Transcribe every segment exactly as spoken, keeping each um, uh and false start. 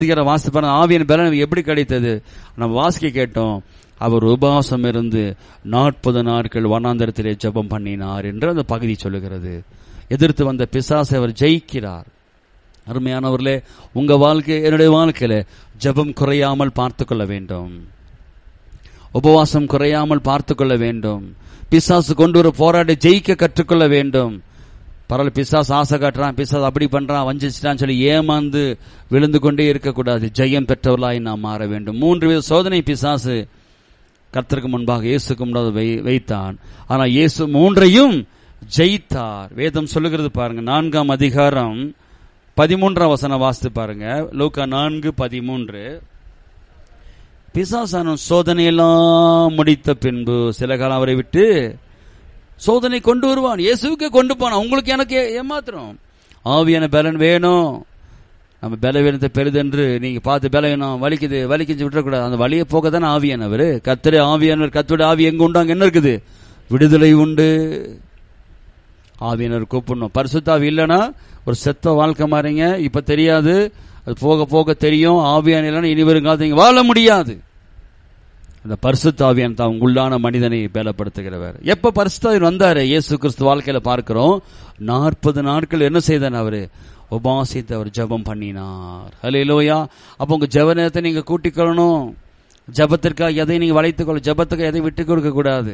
வாசித்து பாருங்க, ஆவியின் பலன் எப்படி கிடைத்தது நம்ம வாசிக்க கேட்டோம். அவர் உபவாசம் இருந்து நாற்பது நாட்கள் வனாந்தரத்திலே ஜெபம் பண்ணினார் என்று அந்த பகுதி சொல்லுகிறது. எதிர்த்து வந்த பிசாசை அவர் ஜெயிக்கிறார். அருமையானவர்களே, உங்க வாழ்க்கை என்னுடைய வாழ்க்கையில ஜெபம் குறையாமல் பார்த்து கொள்ள வேண்டும், உபவாசம் குறையாமல் பார்த்து கொள்ள வேண்டும். பிசாசு கொண்டு ஒரு போராட்ட ஜெயிக்க கற்றுக்கொள்ள வேண்டும். பரவாயில்ல, பிசாசு ஆசை காட்டுறான், பிசாசு அப்படி பண்றான், வஞ்சிச்சிட்டான்னு சொல்லி ஏமாந்து விழுந்து கொண்டே இருக்கக்கூடாது. ஜெயம் பெற்றவர்களாய் நாம் மாற வேண்டும். மூன்று வித சோதனை பிசாசு கர்த்தருக்கு முன்பாக இயேசுக்கு முன்பாக வைத்தான். ஆனா இயேசு மூன்றையும் ஜெயித்தார். வேதம் சொல்லுகிறது பாருங்க, நான்காம் அதிகாரம் பதிமூன்றாம் வசனம் வாசித்து பாருங்க. லூக்கா நான்கு பதிமூன்று. பிசாசான சோதனையெல்லாம் முடித்த பின்பு சில காலம் அவரை விட்டு சோதனை கொண்டு வருவான். இயேசுவுக்கு கொண்டு போனான். உங்களுக்கு எனக்கு ஏமாத்திரம். ஆவியான பலன் வேணும். நம்ம பலவீனத்தை பெரிதென்று நீங்க பார்த்து பலவீனம் வலிக்குது வலிக்குது விட்டுறக்கூடாது. அந்த வலியை போக தானே ஆவியானவர். கர்த்தரே ஆவியானவர். கர்த்தருடைய ஆவி எங்க உண்டு அங்க என்ன இருக்குது? விடுதலை உண்டு. ஆவியானவர் கூப்பிடணும். பரிசுத்த ஆவி இல்லைன்னா ஒரு செத்த வாழ்க்கை மாறிங்க. இப்ப தெரியாது, அது போக போக தெரியும். ஆவியான இல்லைன்னா இனி வருங்காலத்து நீங்க வாழ முடியாது. அந்த பரிசுத்த ஆவியான் தான் உங்களுள்ளான மனிதனை பலப்படுத்துகிறவர். எப்ப பரிசுத்த ஆவியான் வந்தாரு இயேசு கிறிஸ்து வாழ்க்கையில பார்க்கிறோம். நாற்பது நாட்கள் என்ன செய்தார்? அவரு உபவாசித்து அவர் ஜெபம் பண்ணினார். ஹல்லேலூயா. அப்ப உங்க ஜெப நேரத்தை நீங்க கூட்டிக்கொள்ளணும். ஜெபத்திற்காக எதை நீங்க வளைத்துக் கொள்ள, ஜெபத்துக்காக எதை விட்டு கொடுக்க கூடாது.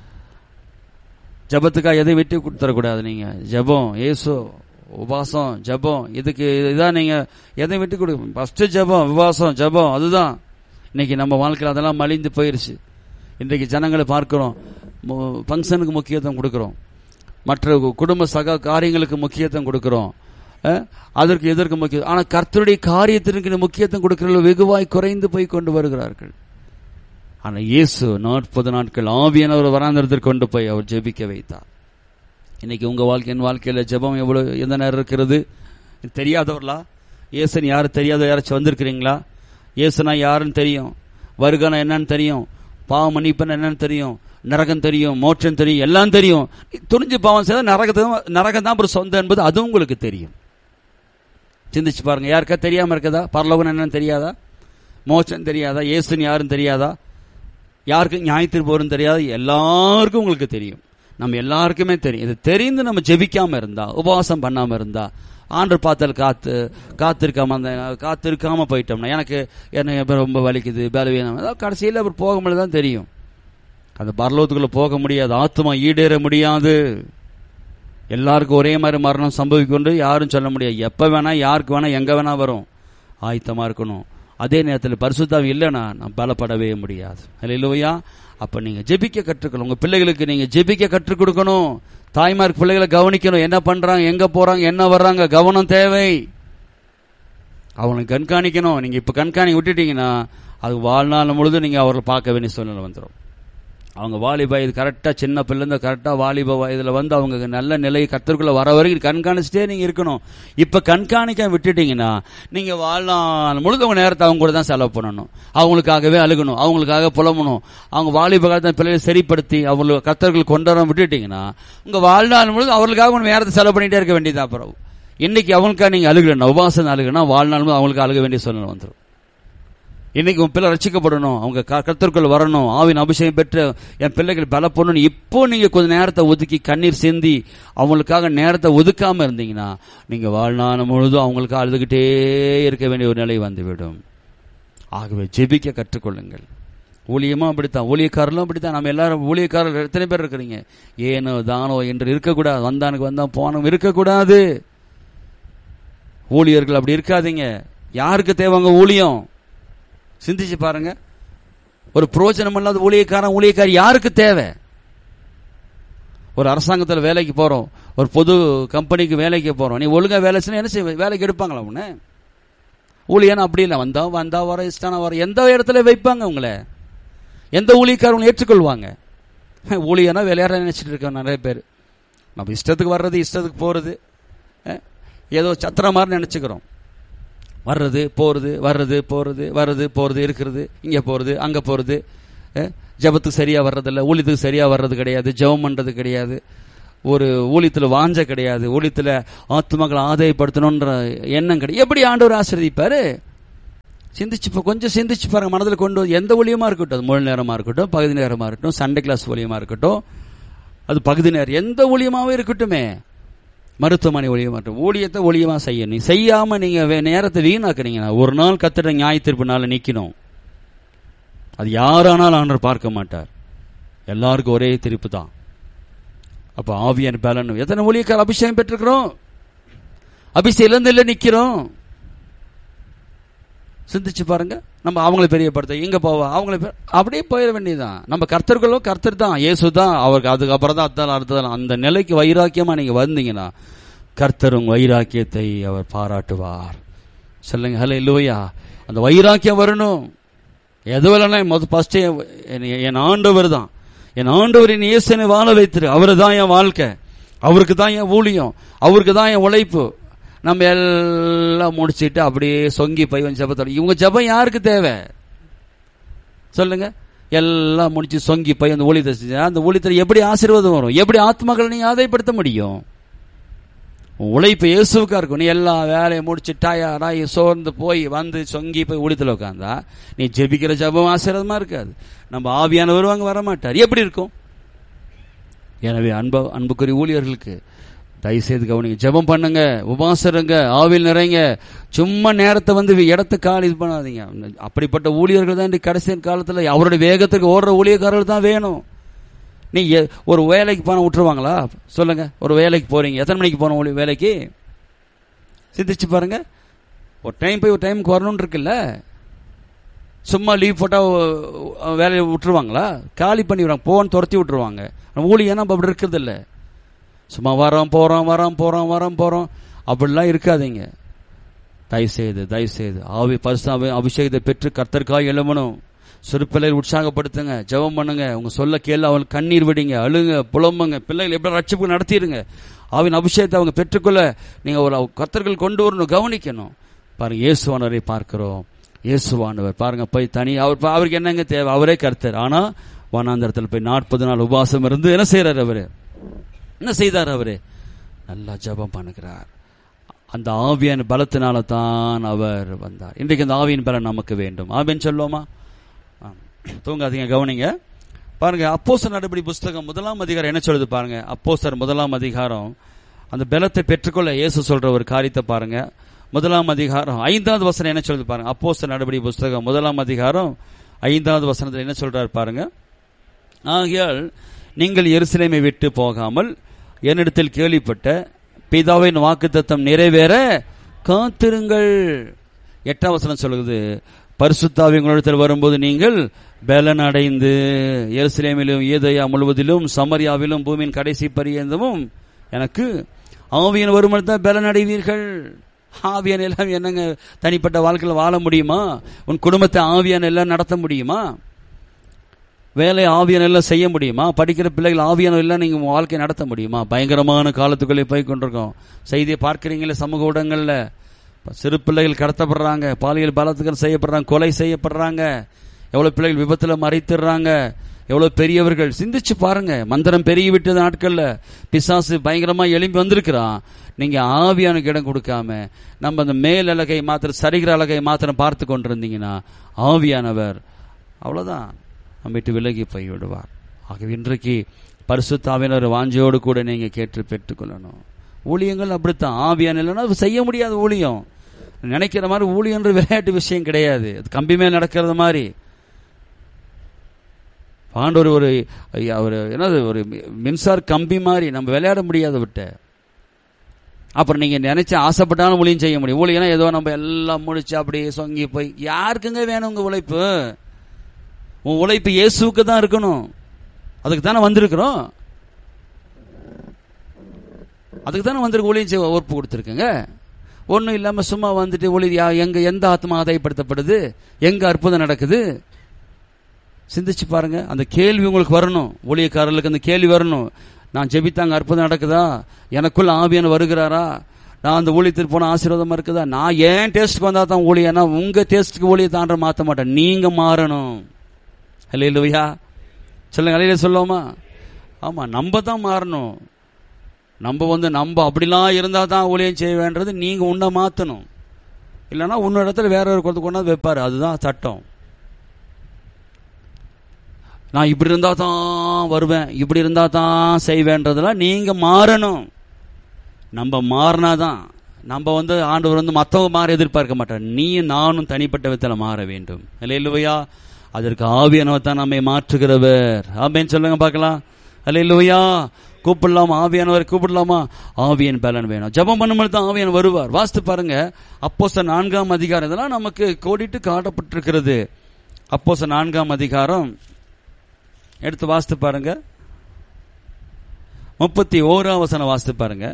ஜெபத்துக்காக எதை விட்டு கொடுத்துடக்கூடாது. நீங்க ஜெபம், இயேசு, உபவாசம், ஜெபம், இதுக்கு இதான் நீங்க எதை விட்டு கொடுக்க. ஃபர்ஸ்ட் ஜெபம், உபவாசம், ஜெபம், அதுதான். இன்னைக்கு நம்ம வாழ்க்கையில் அதெல்லாம் மலிந்து போயிருச்சு. இன்றைக்கு ஜனங்களை பார்க்கிறோம், ஃபங்க்ஷனுக்கு முக்கியத்துவம் கொடுக்கிறோம், மற்ற குடும்ப சக காரியங்களுக்கு முக்கியத்துவம் கொடுக்கிறோம், அதற்கு எதற்கு முக்கியம். ஆனால் கர்த்தருடைய காரியத்திற்கு முக்கியத்துவம் கொடுக்கிறவர்கள் வெகுவாய் குறைந்து போய் கொண்டு வருகிறார்கள். ஆனால் இயேசு நாற்பது நாட்கள் ஆவியானவர் வராந்திரத்திற்கு கொண்டு போய் அவர் ஜெபிக்க வைத்தார். இன்னைக்கு உங்க வாழ்க்கை, என் வாழ்க்கையில ஜெபம் எவ்வளவு எந்த நேரம் இருக்கிறது? தெரியாதவர்களா? இயேசுன்னு யாரும் தெரியாத யாராச்சும் வந்திருக்கிறீங்களா? இயேசுனா யாருன்னு தெரியும், வருகனா என்னன்னு தெரியும், பாவ மன்னிப்புன்னு என்னன்னு தெரியும், நரகம் தெரியும், மோட்சம் தெரியும், எல்லாம் தெரியும். துணிஞ்சு பாவம் செய்த நரகத்தை நரகம் தான் அப்புறம் சொந்தம் என்பது அது உங்களுக்கு தெரியும். சிந்திச்சு பாருங்க. யாருக்கா தெரியாம இருக்கதா? பரலோகம் என்னன்னு தெரியாதா? மோட்சம் தெரியாதா? இயேசுன்னு யாரும் தெரியாதா? யாருக்கு நியாயத்திற்கு போறன்னு தெரியாதா? எல்லாருக்கும் உங்களுக்கு தெரியும். நம்ம எல்லாருக்குமே தெரியும். இது தெரிந்து நம்ம ஜெபிக்காம இருந்தா, உபவாசம் பண்ணாம இருந்தா, ஆண்டவர் பார்த்தால் காத்து காத்திருக்காம காத்திருக்காம போயிட்டோம்னா, எனக்கு என்ன ரொம்ப வலிக்குது பலவீனம், அதாவது கடைசியில் அவர் போகும்போது தான் தெரியும். அந்த பரலோகத்துக்குள்ள போக முடியாது, ஆத்துமா ஈடேற முடியாது. எல்லாருக்கும் ஒரே மாதிரி மரணம் சம்பவிக்கொண்டு யாரும் சொல்ல முடியாது. எப்ப வேணா யாருக்கு வேணா எங்க வேணா வரும். ஆயத்தமா இருக்கணும். அதே நேரத்தில் பரிசுத்தாவி இல்லைன்னா நான் பலப்படவே முடியாது. அல்லேலூயா. அப்ப நீங்க ஜெபிக்க கற்றுக்கணும். உங்க பிள்ளைகளுக்கு நீங்க ஜெபிக்க கற்றுக் கொடுக்கணும். தாய்மார்க்கு பிள்ளைகளை கவனிக்கணும். என்ன பண்றாங்க, எங்க போறாங்க, என்ன வர்றாங்க, கவனம் தேவை. அவங்களை கண்காணிக்கணும். நீங்க இப்ப கண்காணி விட்டுட்டீங்கன்னா அது வாழ்நாள் முழுதும் நீங்க அவர்களை பார்க்க வேண்டிய சூழ்நிலை வந்துடும். அவங்க வாலிப வயது கரெக்டா, சின்ன பிள்ளைங்க கரெக்டா வாலிப வயதுல வந்து அவங்க நல்ல நிலை கர்த்தருக்குள்ள வர வரைக்கும் கண்காணிச்சுட்டே நீங்க இருக்கணும். இப்ப கண்காணிக்க விட்டுட்டீங்கன்னா நீங்க வாழ்நாள் முழுது அவங்க நேரத்தை அவங்க கூட தான் செலவு பண்ணணும். அவங்களுக்காகவே அழுகணும், அவங்களுக்காக புலம்பணும். அவங்க வாலிப காலத்தை பிள்ளைகளை சரிப்படுத்தி அவங்களுக்கு கர்த்தர்கள் கொண்டு வர விட்டுட்டீங்கன்னா உங்க வாழ்நாள் முழுது அவர்களுக்காக உங்க நேரத்தை செலவு பண்ணிட்டே இருக்க வேண்டியது. அப்புறம் இன்னைக்கு அவங்களுக்காக நீங்க அழுகணும், உபவாசம் அழுகுனா வாழ்நாள் முழுது அவங்களுக்கு அழுக வேண்டிய சூழ்நிலை வந்துடும். இன்னைக்கு உன் பிள்ளை ரட்சிக்கப்படணும், அவங்க கர்த்தருக்குள் வரணும், ஆவின் அபிஷேகம் பெற்று என் பிள்ளைகள் பலப்படணும். இப்போ நீங்க கொஞ்சம் நேரத்தை ஒதுக்கி கண்ணீர் சிந்தி அவங்களுக்காக நேரத்தை ஒதுக்காம இருந்தீங்கன்னா நீங்க வாழ்நாள் முழுதும் அவங்களுக்காக அழுதுகிட்டே இருக்க வேண்டிய ஒரு நிலை வந்துவிடும். ஆகவே ஜெபிக்க கற்றுக்கொள்ளுங்கள். ஊழியமா அப்படித்தான், ஊழியக்காரர்களும் அப்படித்தான். நம்ம எல்லாரும் ஊழியக்காரர்கள் எத்தனை பேர் இருக்கிறீங்க? ஏனோ தானோ என்று இருக்கக்கூடாது. வந்தானுக்கு வந்தா போனோம் இருக்கக்கூடாது. ஊழியர்கள் அப்படி இருக்காதீங்க. யாருக்கு தேவைங்க ஊழியம்? சிந்திச்சு பாருங்க. ஒரு பிரயோஜனம் இல்லாத ஊழியக்காரன் ஊழியக்காரி யாருக்கு தேவை? ஒரு அரசாங்கத்தில் வேலைக்கு போறோம், ஒரு பொது கம்பெனிக்கு வேலைக்கு போறோம், நீ ஒழுங்கா வேலை செய்ய என்ன செய்ய வேலைக்கு எடுப்பாங்களா உன்ன? ஊழியனா அப்படி இல்லை, வந்தா வந்தா வர இஷ்டான வர எந்த இடத்துல வைப்பாங்க உங்களை? எந்த ஊழியக்காரங்க ஏற்றுக்கொள்வாங்க? ஊழியனா விளையாட நினைச்சிட்டு இருக்க நிறைய பேர். நம்ம இஷ்டத்துக்கு வர்றது, இஷ்டத்துக்கு போறது, ஏதோ சத்திர மாதிரி நினைச்சுக்கிறோம். வர்றது போறது வர்றது போறது வர்றது போறது இருக்கிறது, இங்க போறது அங்க போறது. ஜெபத்துக்கு சரியா வர்றதில்ல, ஊழியத்துக்கு சரியா வர்றது கிடையாது, ஜெபம் பண்றது கிடையாது, ஒரு ஊழியத்துல வாஞ்ச கிடையாது, ஊழியத்துல ஆத்துமக்களை ஆதாயப்படுத்தணும்ன்ற எண்ணம் கிடையாது. எப்படி ஆண்டவர் ஆசீர்வதிப்பாரு? சிந்திச்சு கொஞ்சம் சிந்திச்சு பாருங்க, மனதில் கொண்டு எந்த ஊழியமா இருக்கட்டும், அது முழு நேரமா இருக்கட்டும், பகுதி நேரமா இருக்கட்டும், சண்டே கிளாஸ் ஊழியமா இருக்கட்டும், அது பகுதி நேரம் எந்த ஊழியமாவே இருக்கட்டுமே, மருத்துவமனை ஊழியமா இருக்கட்டும், ஊழியத்தை ஊழியமா செய்யணும். செய்யாம நீங்க நேரத்தை வீணாக்குறீங்கன்னா ஒரு நாள் கத்திர நியாய தீர்ப்பு நாள் நிக்கணும். அது யாரானாலும் ஆண்டவர் பார்க்க மாட்டார், எல்லாருக்கும் ஒரே தீர்ப்பு தான். அப்ப ஆவியான பலன் எத்தனை ஊழியக்கார அபிஷேகம் பெற்றிருக்கிறோம், அபிஷேகம் இழந்து இல்லை நிக்கிறோம். சிந்திச்சு பாருங்க. நம்ம அவங்களை பெரியப்படுத்த எங்க போவா, அவங்களை அப்படியே போயிட வேண்டியதுதான். நம்ம கர்த்தர்களோ கர்த்தர் தான், இயேசு தான், அவருக்கு அதுக்கப்புறம் தான் அத்தால் அடுத்ததால். அந்த நிலைக்கு வைராக்கியமா நீங்க வந்தீங்கன்னா கர்த்தர் உங்க வைராக்கியத்தை அவர் பாராட்டுவார். சொல்லுங்க ஹல்லேலூயா. அந்த வைராக்கியம் வரணும். எதுவெல்லாம் முதல் ஃபர்ஸ்ட் என் ஆண்டவர் தான், என் ஆண்டவரின் இயேசுனை வாழ வைத்திரு, அவரு தான் என் வாழ்க்கை, அவருக்கு தான் என் ஊழியம், அவருக்கு தான் என் உழைப்பு. நம்ம எல்லாம் முடிச்சுட்டு அப்படியே சொங்கி போய் வந்து ஜபத்தோட. இவங்க ஜபம் யாருக்கு தேவை சொல்லுங்க? எல்லாம் முடிச்சு சொங்கி போய் அந்த ஊழியத்தை செஞ்சா அந்த ஊழியத்தில் எப்படி ஆசீர்வாதம் வரும், எப்படி ஆத்மாக்களை நீ ஆதாயப்படுத்த முடியும்? உழைப்பு இயேசுவுக்கா இருக்கும். நீ எல்லா வேலையை முடிச்சு டயர்டாகி சோர்ந்து போய் வந்து சொங்கி போய் ஊழியத்தில் உட்காந்தா நீ ஜெபிக்கிற ஜபம் ஆசீர்வாதமா இருக்காது. நம்ம ஆவியான வருவாங்க, வரமாட்டார். எப்படி இருக்கும்? எனவே அன்பு அன்புக்குரிய ஊழியர்களுக்கு தயவுசெய்து கவனிங்க, ஜெபம் பண்ணுங்க, உபாசருங்க, ஆவில் நிறைங்க. சும்மா நேரத்தை வந்து இடத்த கால் இது பண்ணாதீங்க. அப்படிப்பட்ட ஊழியர்கள் தான் கடைசி காலத்தில் அவருடைய வேகத்துக்கு ஓடுற ஊழியக்காரர்கள் தான் வேணும். நீ ஒரு வேலைக்கு போன விட்டுருவாங்களா சொல்லுங்க? ஒரு வேலைக்கு போறீங்க, எத்தனை மணிக்கு போன ஊழிய வேலைக்கு சிந்திச்சு பாருங்க. ஒரு டைம் போய் ஒரு டைமுக்கு வரணும்னு இருக்குல்ல. சும்மா லீவ் போட்டா வேலையை விட்டுருவாங்களா? காலி பண்ணி விடுவாங்க, போன்னு துரத்தி விட்டுருவாங்க. ஊழியம் நம்ம அப்படி இருக்கிறது இல்லை. சும்மா வரோம் போறோம் வரோம் போறோம் வரோம் போறோம் அப்படிலாம் இருக்காதீங்க. தயவுசெய்து தயவுசெய்து ஆவி பரிசுத்த அபிஷேகத்தை பெற்று கர்த்தருக்காய் எழுமணும். சிறு பிள்ளைகள் உற்சாகப்படுத்துங்க, ஜெபம் பண்ணுங்க, உங்க சொல்ல கேள்வி அவங்களுக்கு கண்ணீர் விடுங்க, அழுங்க, புலம்புங்க. பிள்ளைகள் எப்படி ரட்சிப்பு நடத்திடுங்க. ஆவின் அபிஷேகத்தை அவங்க பெற்றுக்கொள்ள நீங்க ஒரு கர்த்தர்கள் கொண்டு வரணும், கவனிக்கணும். பாருங்க, இயேசுவானவரை பார்க்கிறோம். இயேசுவானவர் பாருங்க போய் தனி அவர் அவருக்கு என்னங்க தேவை? அவரே கர்த்தர். ஆனா வனாந்தரத்தில் போய் நாற்பது நாள் உபவாசம் இருந்து என்ன செய்யறாரு அவரு? என்ன செய்தார் அவரு? நல்லா ஜெபம் பண்ணுகிறார். அந்த ஆவியான பலத்தினால தான் அவர் வந்தார். இன்றைக்கு அந்த ஆவியின் பலம் நமக்கு வேண்டும். ஆவின்னு சொல்லுவோமா? தூங்காதீங்க, கவனிங்க. பாருங்க, அப்போஸ்தலர் நடபடி புஸ்தகம் முதலாம் அதிகாரம் என்ன சொல்லுது பாருங்க. அப்போஸ்தலர் முதலாம் அதிகாரம் அந்த பலத்தை பெற்றுக்கொள்ள இயேசு சொல்ற ஒரு காரியத்தை பாருங்க. முதலாம் அதிகாரம் ஐந்தாவது வசனம் என்ன சொல்லுது பாருங்க. அப்போஸ்தலர் நடபடி புஸ்தகம் முதலாம் அதிகாரம் ஐந்தாவது வசனத்தில் என்ன சொல்றாரு பாருங்க. ஆகையால் நீங்கள் எருசலேமை விட்டு போகாமல் என்னிடத்தில் கேள்விப்பட்ட பிதாவின் வாக்குத்தத்தம் நிறைவேற காத்திருங்கள். எட்டாம் வசனம் சொல்லுது, பரிசுத்தாவி உங்களிடத்தில் வரும்போது நீங்கள் பலன் அடைந்து எருசலேமிலும் யூதேயா முழுவதிலும் சமரியாவிலும் பூமியின் கடைசி பரியந்தமும் எனக்கு ஆவியன் வரும்போது தான் பலன் அடைவீர்கள். ஆவியன் எல்லாம் என்னங்க தனிப்பட்ட வாழ்க்கையில் வாழ முடியுமா? உன் குடும்பத்தை ஆவியன் எல்லாம் நடத்த முடியுமா? வேலை ஆவியான எல்லாம் செய்ய முடியுமா? படிக்கிற பிள்ளைகள் ஆவியான எல்லாம் நீங்க உங்க வாழ்க்கையை நடத்த முடியுமா? பயங்கரமான காலத்துக்குள்ளே போய் கொண்டிருக்கோம். செய்தியை பார்க்கிறீங்களே சமூக ஊடகங்கள்ல. சிறு பிள்ளைகள் கடத்தப்படுறாங்க, பாலியல் பலாத்காரம் செய்யப்படுறாங்க, கொலை செய்யப்படுறாங்க, எவ்வளவு பிள்ளைகள் விபத்துல மறைத்துறாங்க, எவ்வளவு பெரியவர்கள். சிந்திச்சு பாருங்க. மந்திரம் பெருகி விட்டது நாட்கள்ல. பிசாசு பயங்கரமா எழும்பி வந்திருக்கிறான். நீங்க ஆவியானுக்கு இடம் கொடுக்காம நம்ம அந்த மேல் அழகை மாத்திரம் சரிகிற அழகை மாத்திரம் பார்த்து கொண்டிருந்தீங்கன்னா ஆவியானவர் அவ்வளவுதான் நம்ம விட்டு விலகி போய் விடுவார். ஆகவே இன்றைக்கு பரிசுத்த ஆவியானவர் வாஞ்சையோடு கூட நீங்க கேட்டு பெற்றுக்கொள்ளணும். ஊழியங்கள் அப்படித்தான். ஆவியான இல்லைன்னா செய்ய முடியாத ஊழியம். நினைக்கிற மாதிரி ஊழியன்ற விளையாட்டு விஷயம் கிடையாது. அது கம்பி மேல் நடக்கிறது மாதிரி. ஆண்டவர் ஒரு ஒரு என்னது ஒரு மின்சார கம்பி மாதிரி நம்ம விளையாட முடியாத விட்ட. அப்புறம் நீங்க நினைச்ச ஆசைப்பட்டாலும் ஊழியம் செய்ய முடியும். ஊழியனா ஏதோ நம்ம எல்லாம் முடிச்சு அப்படியே சொங்கி போய் யாருக்குங்க வேணும் உங்க உழைப்பு? உன் உழைப்பு இயேசுவுக்கு தான் இருக்கணும். அதுக்கு தானே வந்திருக்கிறோம். அதுக்கு தானே வந்திருக்க. ஊழியம் செய்ய ஒப்பு கொடுத்துருக்குங்க. ஒன்றும் இல்லாமல் சும்மா வந்துட்டு ஒளியா எங்க எந்த ஆத்மா ஆதாயப்படுத்தப்படுது, எங்க அற்புதம் நடக்குது? சிந்திச்சு பாருங்க. அந்த கேள்வி உங்களுக்கு வரணும். ஊழியக்காரர்களுக்கு அந்த கேள்வி வரணும். நான் ஜெபித்தாங்க அற்புதம் நடக்குதா? எனக்குள்ள ஆவியான வருகிறாரா? நான் அந்த ஊழியத்தில் போன ஆசீர்வாதமா இருக்குதா? நான் ஏன் டேஸ்ட்டுக்கு வந்தா தான் ஊழியனா? உங்க டேஸ்ட்டுக்கு ஊழிய தாண்ட மாற்ற மாட்டேன். நீங்க மாறணும். ஹல்லேலூயா சொல்லுங்க. ஹல்லேலூயா சொல்லுவோமா? ஆமா, நம்ம தான் மாறணும். நம்ம வந்து நம்ம அப்படிலாம் இருந்தா தான் ஊழியம் செய்ய வேண்டது. நீங்க உன்னை மாத்தணும். இல்லைன்னா இன்னொரு இடத்துல வேற ஒரு கொண்டு கொண்டாந்து வைப்பாரு. அதுதான் சட்டம். நான் இப்படி இருந்தா தான் வருவேன், இப்படி இருந்தா தான் செய்வேன்றதெல்லாம் நீங்க மாறணும். நம்ம மாறினாதான். நம்ம வந்து ஆண்டவர் வந்து மற்றவங்க மாற எதிர்பார்க்க மாட்டார். நீ நானும் தனிப்பட்ட விதத்தில் மாற வேண்டும். அல்லேலூயா. அதற்கு ஆவியானவர் தான் நம்மை மாற்றுகிறவர். ஆமென் சொல்லுங்க பார்க்கலாம். அல்லேலூயா. கூப்பிடலாமா? ஆவியானவர் கூப்பிடலாமா? ஆவியன் பலன் வேணும். ஜெபம் பண்ணும்போது தான் ஆவியானவர் வருவார். வாசித்து பாருங்க, அப்போஸ்தலர் நான்காம் அதிகாரம் இதெல்லாம் நமக்கு கோடிட்டு காட்டப்பட்டிருக்கிறது. அப்போஸ்தலர் நான்காம் அதிகாரம் எடுத்து வாசித்து பாருங்க. முப்பத்தி ஓராம் வசனம் வாசித்து பாருங்க.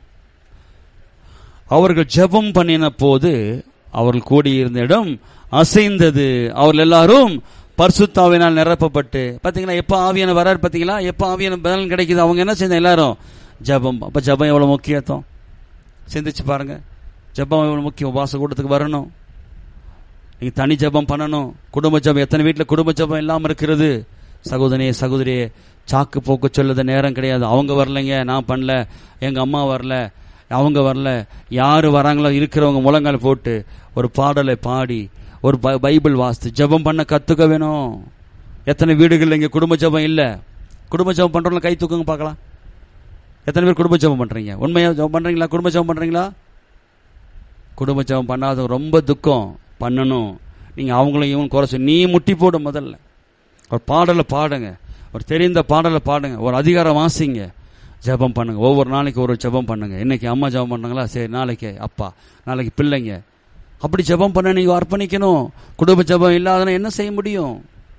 அவர்கள் ஜெபம் பண்ணின போது அவர்கள் கூடியிருந்த இடம் அசைந்தது. அவர்கள் எல்லாரும் பரிசுத்தாவினால் நிரப்பப்பட்டு. பாத்தீங்களா எப்ப ஆவியான வராரு? பாத்தீங்களா எப்ப ஆவியான பலன் கிடைக்குது? அவங்க என்ன செய்ய எல்லாரும் ஜெபம். அப்ப ஜெபம் எவ்வளவு முக்கியத்துவம் சிந்திச்சு பாருங்க. ஜெபம் எவ்வளவு முக்கியம். உபவாச கூட்டத்துக்கு வரணும், நீங்க தனி ஜெபம் பண்ணணும். குடும்ப ஜெபம். எத்தனை வீட்டுல குடும்ப ஜெபம் இல்லாம இருக்கிறது? சகோதரியே சகோதரியே, சாக்கு போக்கு சொல்லுத நேரம் கிடையாது. அவங்க வரலைங்க, நான் பண்ணல, எங்க அம்மா வரல, அவங்க வரல. யாரு வராங்களோ இருக்கிறவங்க முழங்கால் போட்டு ஒரு பாடலை பாடி ஒரு பைபிள் வாசித்து ஜெபம் பண்ண கத்துக்க வேணும். எத்தனை வீடுகள் இங்க குடும்ப ஜெபம் இல்ல? குடும்ப ஜெபம் பண்றவங்க கை தூக்குங்க பார்க்கலாம். எத்தனை பேர் குடும்ப ஜெபம் பண்றீங்க? உண்மையா ஜெபம் பண்றீங்களா? குடும்ப ஜெபம் பண்றீங்களா? குடும்ப ஜெபம் பண்ணாத ரொம்ப துக்கம். பண்ணணும். நீங்க அவங்களும் இவங்க குறைச்சு நீ முட்டி போடும். முதல்ல ஒரு பாடலை பாடுங்க, ஒரு தெரிந்த பாடலை பாடுங்க, ஒரு அதிகாரம் வாசிங்க, ஜெபம் பண்ணுங்க. ஒவ்வொரு நாளைக்கு ஒரு ஜெபம் பண்ணுங்க. இன்னைக்கு அம்மா ஜெபம் பண்ணாங்களா, சரி நாளைக்கு அப்பா, நாளைக்கு பிள்ளைங்க. அப்படி ஜெபம் பண்ண நீங்க அர்ப்பணிக்கணும். குடும்ப ஜெபம் இல்லாதனா என்ன செய்ய முடியும்?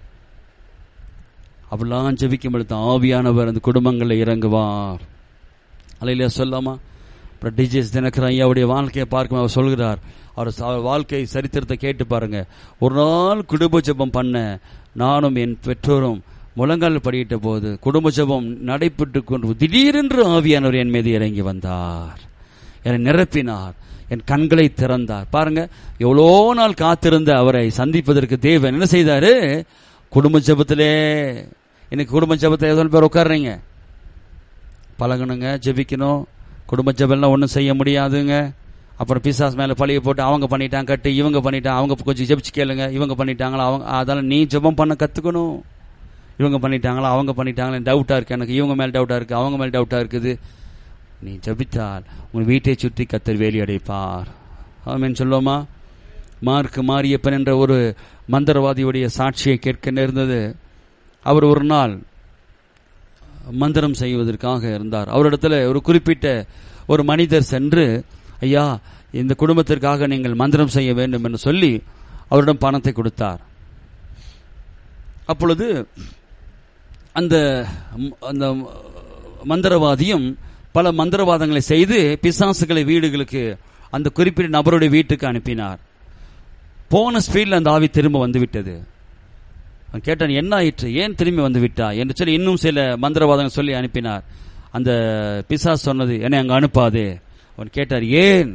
அப்படிலாம் ஜெபிக்கும் பொழுது ஆவியானவர் அந்த குடும்பங்களில் இறங்குவார். அல்லேலூயா சொல்லாமா? டிஜிஎஸ் தினகரன் ஐயாவுடைய வாழ்க்கையை பார்க்கும் அவர் சொல்கிறார். அவர் வாழ்க்கை சரித்திரத்தை கேட்டு பாருங்க. ஒரு நாள் குடும்ப ஜெபம் பண்ண நானும் என் பெற்றோரும் முழங்கால் படியிட்ட போது குடும்ப ஜெபம் நடைபெற்று கொண்டு திடீரென்று ஆவியானவர் என் மீது இறங்கி வந்தார், என்னை நிரப்பினார், என் கண்களை திறந்தார். பாருங்க, எவ்வளோ நாள் காத்திருந்த அவரை சந்திப்பதற்கு தேவன் என்ன செய்தாரு? குடும்ப ஜெபத்திலே. இன்னைக்கு குடும்ப ஜெபத்தை எத்தனை பேர் உட்கார்றீங்க? பழகணுங்க, ஜெபிக்கணும். குடும்ப ஜெபம்லாம் ஒன்றும் செய்ய முடியாதுங்க. அப்புறம் பிசாஸ் மேலே பழிய போட்டு அவங்க பண்ணிட்டாங்க கட்டு, இவங்க பண்ணிட்டாங்க, அவங்க கொஞ்சம் ஜெபிச்சு கேளுங்க, இவங்க பண்ணிட்டாங்களா அவங்க. அதெல்லாம் நீ ஜெபம் பண்ண கற்றுக்கணும். இவங்க பண்ணிட்டாங்களா அவங்க பண்ணிட்டாங்களா, டவுட்டாக இருக்குது எனக்கு, இவங்க மேலே டவுட்டாக இருக்குது, அவங்க மேலே டவுட்டாக இருக்குது. நீ ஜெபித்தால் உங்கள் வீட்டை சுற்றி கர்த்தர் வேலி அடைப்பார். ஆமென் சொல்லுவோமா? மார்க் மாரியப்பன் என்ற ஒரு மந்திரவாதியுடைய சாட்சியை கேட்க நேர்ந்தது. அவர் ஒரு நாள் மந்திரம் செய்வதற்காக இருந்தார். அவரிடத்துல ஒரு குறிப்பிட்ட ஒரு மனிதர் சென்று, ஐயா இந்த குடும்பத்திற்காக நீங்கள் மந்திரம் செய்ய வேண்டும் என்று சொல்லி அவரிடம் பணத்தை கொடுத்தார். அப்பொழுது அந்த அந்த மந்திரவாதியும் பல மந்திரவாதங்களை செய்து பிசாசுகளை வீடுகளுக்கு அந்த குறிப்பிட்ட நபருடைய வீட்டுக்கு அனுப்பினார். போன ஸ்பீட்ல அந்த ஆவி திரும்ப வந்து விட்டது. கேட்டான், என்ன ஆயிற்று, ஏன் திரும்பி வந்து விட்டா என்று சொல்லி இன்னும் சில மந்திரவாதங்கள் சொல்லி அனுப்பினார். அந்த பிசாசு சொன்னது, என்னை அங்க அனுப்பாதே. அவன் கேட்டார், ஏன்?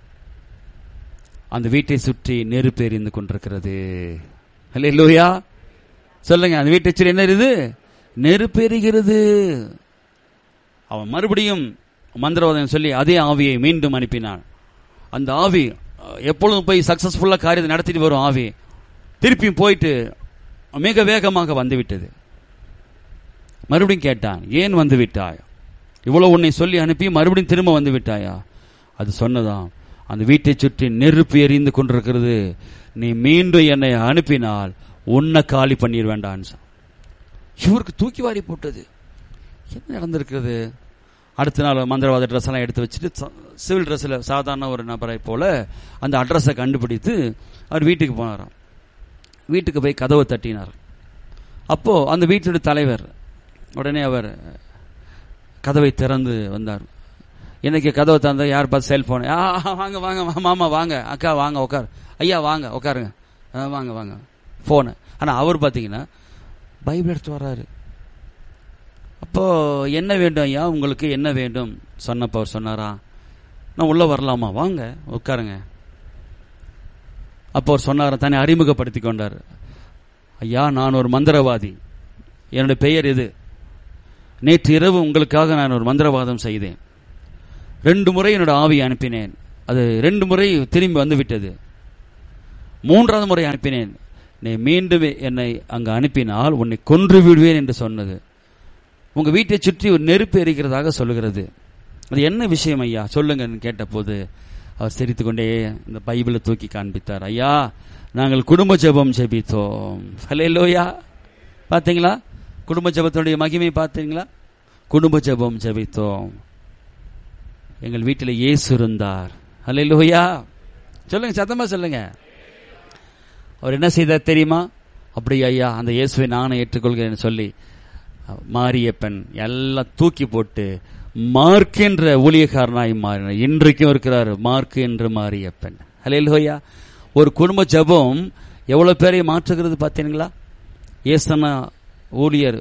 அந்த வீட்டை சுற்றி நெருப்பு எரிந்து கொண்டிருக்கிறது. அல்லேலூயா சொல்லுங்க. அந்த வீட்டை சுற்றி என்ன எரியுது? நெருப்பு எரிகிறது. அவன் மறுபடியும் மந்திரவாதம் சொல்லி அதே ஆவியை மீண்டும் அனுப்பினான். அந்த ஆவி எப்பொழுதும் போய் சக்சஸ்ஃபுல்லா காரியத்தை நடத்திட்டு வரும் ஆவி திருப்பியும் போயிட்டு மிக வேகமாக வந்துவிட்டது. மறுபடியும் கேட்டான், ஏன் வந்து விட்டாய்? இவ்வளவு உன்னை சொல்லி அனுப்பி மறுபடியும் திரும்ப வந்து விட்டாயா? அது சொன்னதாம், அந்த வீட்டை சுற்றி நெருப்பு எரிந்து கொண்டிருக்கிறது, நீ மீண்டும் என்னை அனுப்பினால் உன்னை காலி பண்ணிட வேண்டாம். இவருக்கு தூக்கி வாரி போட்டது. என்ன நடந்திருக்கிறது? அடுத்த நாள் மந்திரவாத ட்ரெஸ் எல்லாம் எடுத்து வச்சுட்டு சிவில் ட்ரெஸ்ல சாதாரண ஒரு நபரை போல அந்த அட்ரஸை கண்டுபிடித்து அவர் வீட்டுக்கு போனாராம். வீட்டுக்கு போய் கதவை தட்டினார். அப்போ அந்த வீட்டுடைய தலைவர் உடனே அவர் கதவை திறந்து வந்தார். இன்னைக்கு கதவை திறந்த யார் பார்த்து செல்போன், வாங்க வாங்க மாமா வாங்க, அக்கா வாங்க உட்கார், ஐயா வாங்க உட்காருங்க, வாங்க வாங்க போன. ஆனா அவர் பாத்தீங்கன்னா பைபிள் எடுத்து வர்றாரு. அப்போ என்ன வேண்டும் ஐயா, உங்களுக்கு என்ன வேண்டும் சொன்னப்ப அவர் சொன்னாரா, நான் உள்ள வரலாமா, வாங்க உட்காருங்க. அப்போ அவர் சொன்னார், தன்னை அறிமுகப்படுத்தி கொண்டார். ஐயா நான் ஒரு மந்திரவாதி, என்னுடைய பெயர் இது, நேற்று இரவு உங்களுக்காக நான் ஒரு மந்திரவாதம் செய்தேன், ரெண்டு முறை என்னோட ஆவியை அனுப்பினேன், அது ரெண்டு முறை திரும்பி வந்து விட்டது, மூன்றாவது முறை அனுப்பினேன், நீ மீண்டும் என்னை அங்கு அனுப்பினால் உன்னை கொன்று விடுவேன் என்று சொன்னது. உங்க வீட்டை சுற்றி ஒரு நெருப்பு எரிக்கிறதாக சொல்லுகிறது. அது என்ன விஷயம் ஐயா சொல்லுங்கன்னு கேட்ட போது அவர் சிரித்து கொண்டே இந்த பைபிளை தூக்கி காண்பித்தார். ஐயா, நாங்கள் குடும்ப ஜெபம் ஜெபித்தோம். ஹல்லேலூயா. பார்த்தீங்களா குடும்ப ஜெபத்தினுடைய மகிமை? பார்த்தீங்களா? குடும்ப ஜெபம் ஜெபித்தோம். எங்கள் வீட்டில் இயேசு இருந்தார். ஹல்லேலூயா. சொல்லுங்க, சத்தமா சொல்லுங்க. அவர் என்ன செய்தார் தெரியுமா? அப்படி ஐயா, அந்த இயேசுவை நானும் ஏற்றுக்கொள்கிறேன்னு சொல்லி மாரியப்பன் எல்லாம் தூக்கி போட்டு மார்க் என்ற ஊழியக்காரனாய் மாறினார். இன்றைக்கும் இருக்கிறார் மார்க் என்று மாரியப்பன். ஹல்லேலூயா. ஒரு குடும்ப ஜெபம் எவ்வளவு பேரை மாற்றுகிறது பார்த்தீங்களா? ஏசனா ஊழியர்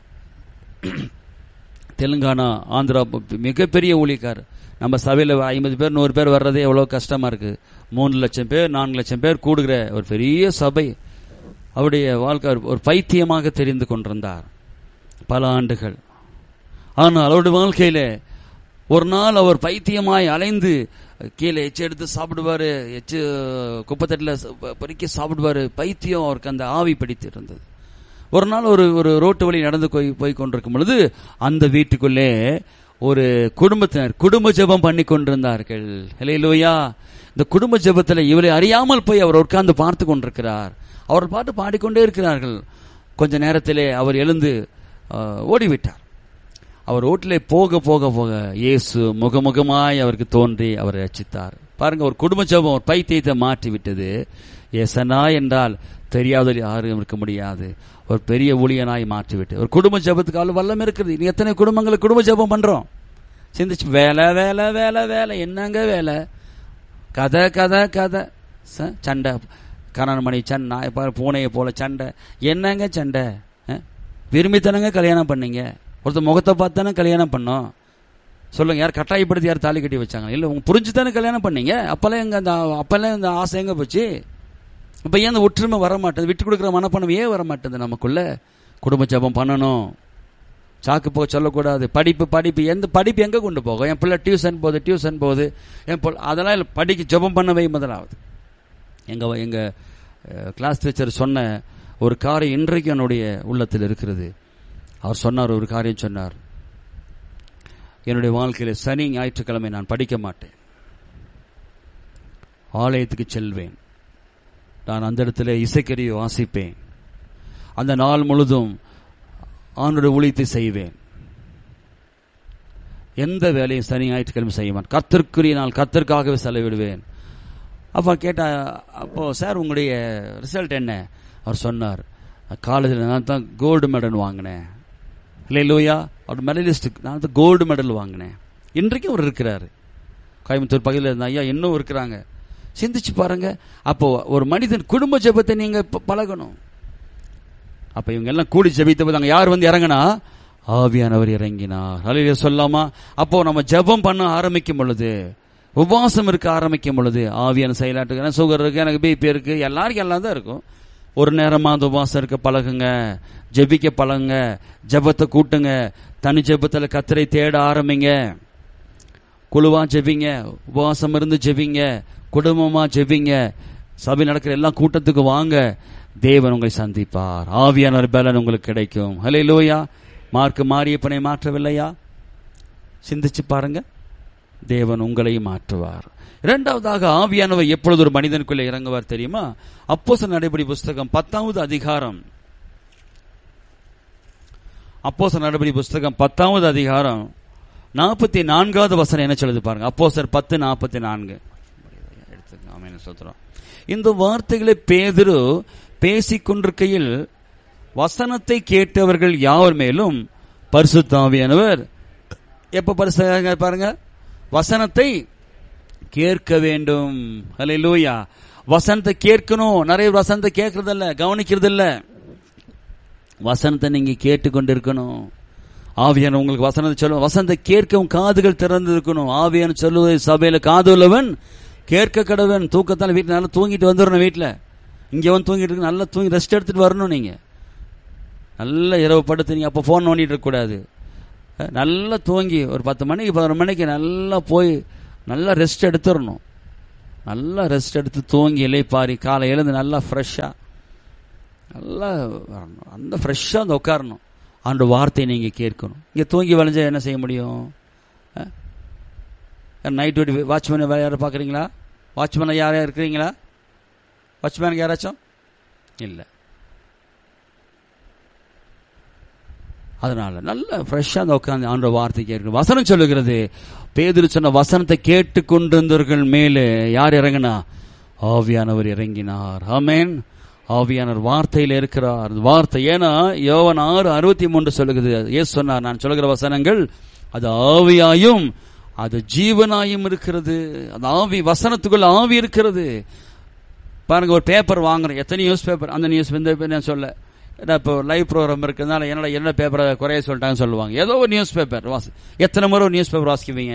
தெலுங்கானா, ஆந்திரா, மிகப்பெரிய ஊழியக்கார். நம்ம சபையில் ஐம்பது பேர் நூறு பேர் வர்றதே எவ்வளோ கஷ்டமா இருக்கு. மூணு லட்சம் பேர் நான்கு லட்சம் பேர் கூடுகிற ஒரு பெரிய சபை. அவருடைய வாழ்க்கை ஒரு பைத்தியமாக தெரிந்து கொண்டிருந்தார் பல ஆண்டுகள். ஆனால் அவருடைய வாழ்க்கையில ஒரு நாள் அவர் பைத்தியமாய் அலைந்து கீழே எச்சு எடுத்து சாப்பிடுவாரு, எச்சு குப்பத்தட்டில் பொறுக்கி சாப்பிடுவாரு. பைத்தியம் அவருக்கு அந்த ஆவி பிடித்து இருந்தது. ஒரு நாள் ஒரு ஒரு ரோட்டு வழி நடந்து போய் போய் கொண்டிருக்கும் பொழுது அந்த வீட்டுக்குள்ளே ஒரு குடும்பத்தினர் குடும்ப ஜெபம் பண்ணி கொண்டிருந்தார்கள். ஹல்லேலூயா. இந்த குடும்ப ஜெபத்தில் இவரை அறியாமல் போய் அவர் உட்கார்ந்து பார்த்து கொண்டிருக்கிறார். அவர் பாட்டு பாடிக்கொண்டே இருக்கிறார்கள். கொஞ்ச நேரத்திலே அவர் எழுந்து ஓடிவிட்டார். அவர் ரோட்டிலே போக போக போக இயேசு முகமுகமாய் அவருக்கு தோன்றி அவரை ரட்சித்தார். பாருங்க, ஒரு குடும்ப ஜெபம் ஒரு பைத்தியத்தை மாற்றி விட்டது. ஏசனா என்றால் தெரியாத யாரும் இருக்க முடியாது. ஒரு பெரிய ஊழியனாய் மாற்றிவிட்டு ஒரு குடும்ப ஜெபத்துக்கு அவ்வளவு வல்லம் இருக்குது. நீ எத்தனை குடும்பங்களுக்கு குடும்ப ஜெபம் பண்றோம்? சிந்திச்சு வேலை வேலை வேலை வேலை என்னங்க வேலை? கதை கதை கதை சண்டை, கணவன் மணி சண்டை, பூனையை போல சண்டை. என்னங்க சண்டை? விரும்பித்தனங்க கல்யாணம் பண்ணீங்க, ஒருத்தர் முகத்தை பார்த்தானே கல்யாணம் பண்ணோம். சொல்லுங்க, யார் கட்டாயப்படுத்தி யார் தாலி கட்டி வச்சாங்க? இல்லை, உங்க புரிஞ்சுதானே கல்யாணம் பண்ணீங்க. அப்பெல்லாம் எங்க அந்த அப்பெல்லாம் இந்த ஆசை எங்க போச்சு? இப்ப ஏன் அந்த ஒற்றுமை வர மாட்டேது? விட்டு கொடுக்குற மனப்பணம் ஏன் வர மாட்டேது நமக்குள்ள? குடும்ப ஜெபம் பண்ணணும். சாக்கு போக சொல்லக்கூடாது. படிப்பு படிப்பு எந்த படிப்பு எங்க கொண்டு போகும்? என் பிள்ளை டியூஷன் போகுது டியூஷன் போகுது என் பிள்ளை அதெல்லாம் இல்லை. படிக்க ஜெபம் பண்ணவே முதலாவது. எங்க எங்க கிளாஸ் டீச்சர் சொன்ன ஒரு காரியம் இன்றைக்கு என்னுடைய உள்ளத்தில் இருக்கிறது. அவர் சொன்னார், ஒரு காரியம் சொன்னார். என்னுடைய வாழ்க்கையில சனி ஞாயிற்றுக்கிழமை நான் படிக்க மாட்டேன், ஆலயத்துக்கு செல்வேன். நான் அந்த இடத்துல இசைக்கருவியை வாசிப்பேன். அந்த நாள் முழுதும் ஆண்டவருடைய ஊழியத்தை செய்வேன். எந்த வேலையும் சனி ஞாயிற்றுக்கிழமை செய்வேன். கர்த்தருக்குரிய நாள் கர்த்தருக்காகவே செலவிடுவேன். அப்போ கேட்டா, அப்போ சார் உங்களுடைய ரிசல்ட் என்ன? அவர் சொன்னார், காலேஜில் நான் தான் கோல்டு மெடல் வாங்கினேன். ஹல்லேலூயா. அவர் மெடலிஸ்ட், நான் தான் கோல்டு மெடல் வாங்கினேன். இன்றைக்கும் அவர் இருக்கிறார். கோயம்புத்தூர் பகுதியில் இருந்த ஐயா இன்னும் இருக்கிறாங்க. சிந்திச்சு பாருங்க. அப்போ ஒரு மனிதன் குடும்ப ஜெபத்தை நீங்க பழகணும். அப்ப இவங்க எல்லாம் கூடி ஜெபித்த போது அங்க யார் வந்து இறங்கினா? ஆவியானவர் இறங்கினார். ஹல்லேலூயா சொல்லாமா? அப்போ நம்ம ஜெபம் பண்ண ஆரம்பிக்கும் பொழுது, உபவாசம் இருக்க ஆரம்பிக்கும் பொழுது ஆவியான செயலாட்டு, சுகர் இருக்கு, எனக்கு பிபி இருக்கு, எல்லாருக்கும் எல்லாம் தான் இருக்கும். ஒரு நேரமா அந்த உபவாசம் இருக்க பழகுங்க, ஜெபிக்க பழகுங்க, ஜெபத்தை கூட்டுங்க, தனி ஜெபத்தில் கர்த்தரை தேட ஆரம்பிங்க. குழுவா ஜெபிங்க, உபவாசம் இருந்து ஜெபிங்க, குடும்பமா ஜெபிங்க, சபை நடக்கிற எல்லா கூட்டத்துக்கு வாங்க. தேவன் உங்களை சந்திப்பார். ஆவியான பலன் உங்களுக்கு கிடைக்கும். ஹல்லேலூயா. மார்க் மாரியப்பனை மாற்றவில்லையா? சிந்திச்சு பாருங்க, தேவன் உங்களை மாற்றுவார். இரண்டாவதாக ஆவியானவர் எப்பொழுது ஒரு மனிதனுக்குள்ளே இறங்குவார் தெரியுமா? அப்போஸ்தலர் நடபடி புஸ்தகம் பத்தாவது அதிகாரம், அப்போஸ்தலர் நடபடி புஸ்தகம் பத்தாவது அதிகாரம் நாற்பத்தி நான்காவது வசனம் என்ன சொல்லுது பாருங்க. அப்போஸ்தலர் பத்து நாற்பத்தி நான்கு. இந்த வார்த்தைகளை பேதுரு பேசிக் கொண்டிருக்கையில் வசனத்தை கேட்டவர்கள் யாவர் மேலும் பரிசுத்த ஆவியானவர் எப்ப பரிசுத்த பாருங்க, வசனத்தை கேட்க வேண்டும். ஹல்லேலூயா. வசனத்தை கேட்கணும். நிறைய வசனத்தை கேட்கறது இல்ல, கவனிக்கிறது இல்ல. வசனத்தை நீங்க கேட்டுக்கொண்டு இருக்கணும். ஆவியான உங்களுக்கு வசனத்தை சொல்லுவோம். வசனத்தை கேட்கவும் காதுகள் திறந்து இருக்கணும். ஆவியான சொல்லுவது சபையில காது உள்ளவன் கேட்க கடவன். தூக்கத்தால் வீட்டில் நல்லா தூங்கிட்டு வந்துடணும். வீட்டில் இங்கே வந்து தூங்கிட்டு இருக்கு, நல்லா தூங்கி ரெஸ்ட் எடுத்துட்டு வரணும். நீங்க நல்லா இரவு படுத்து நீங்க அப்போ போன் நோண்டிட்டு இருக்க கூடாது. நல்லா தூங்கி ஒரு பத்து மணிக்கு பதினொரு மணிக்கு நல்லா போய் நல்லா ரெஸ்ட் எடுத்துடணும். நல்லா ரெஸ்ட் எடுத்து தூங்கி இலைப்பாரி காலை எழுந்து நல்லா ஃப்ரெஷ்ஷாக நல்லா வரணும். அந்த ஃப்ரெஷ்ஷாக அந்த உட்காரணும். அந்த வார்த்தையை நீங்கள் கேட்கணும். இங்கே தூங்கி வளைஞ்சா என்ன செய்ய முடியும்? நைட் டியூட்டி வாட்ச்மேன் வேறு யாரும் பார்க்குறீங்களா? வாட்ச்மேன் யாரையா இருக்கிறீங்களா? வாட்ச்மேனுக்கு யாராச்சும் இல்லை. அதனால நல்ல ஃப்ரெஷ்ஷாக அந்த உட்காந்து ஆண்ட வார்த்தை கேட்கணும். வசனம் சொல்லுகிறது, பேதுரு சொன்ன வசனத்தை கேட்டு கொண்டிருந்தவர்கள் மேலே யார் இறங்கினா? ஆவியானவர் இறங்கினார். ஆமென். ஆவியானவர் வார்த்தையில் இருக்கிறார். வார்த்தை ஏன்னா யோவான் ஆறு அறுபத்தி மூன்று சொல்லுகிறது, இயேசு சொன்னார், நான் சொல்லுகிற வசனங்கள் அது ஆவியாயும் அது ஜீவனாயும் இருக்கிறது. அந்த ஆவி வசனத்துக்குள்ள ஆவி இருக்கிறது. பாருங்க, ஒரு பேப்பர் வாங்குறோம், எத்தனை நியூஸ் பேப்பர், அந்த நியூஸ் இந்த நான் சொல்ல இப்போ லைவ் ப்ரோக்ராம் இருக்கிறதுனால என்னோட என்ன பேப்பரை குறைய சொல்லிட்டாங்கன்னு சொல்லுவாங்க. ஏதோ ஒரு நியூஸ் பேப்பர் வாசி, எத்தனை முறை ஒரு நியூஸ் பேப்பர் வாசிக்குவீங்க?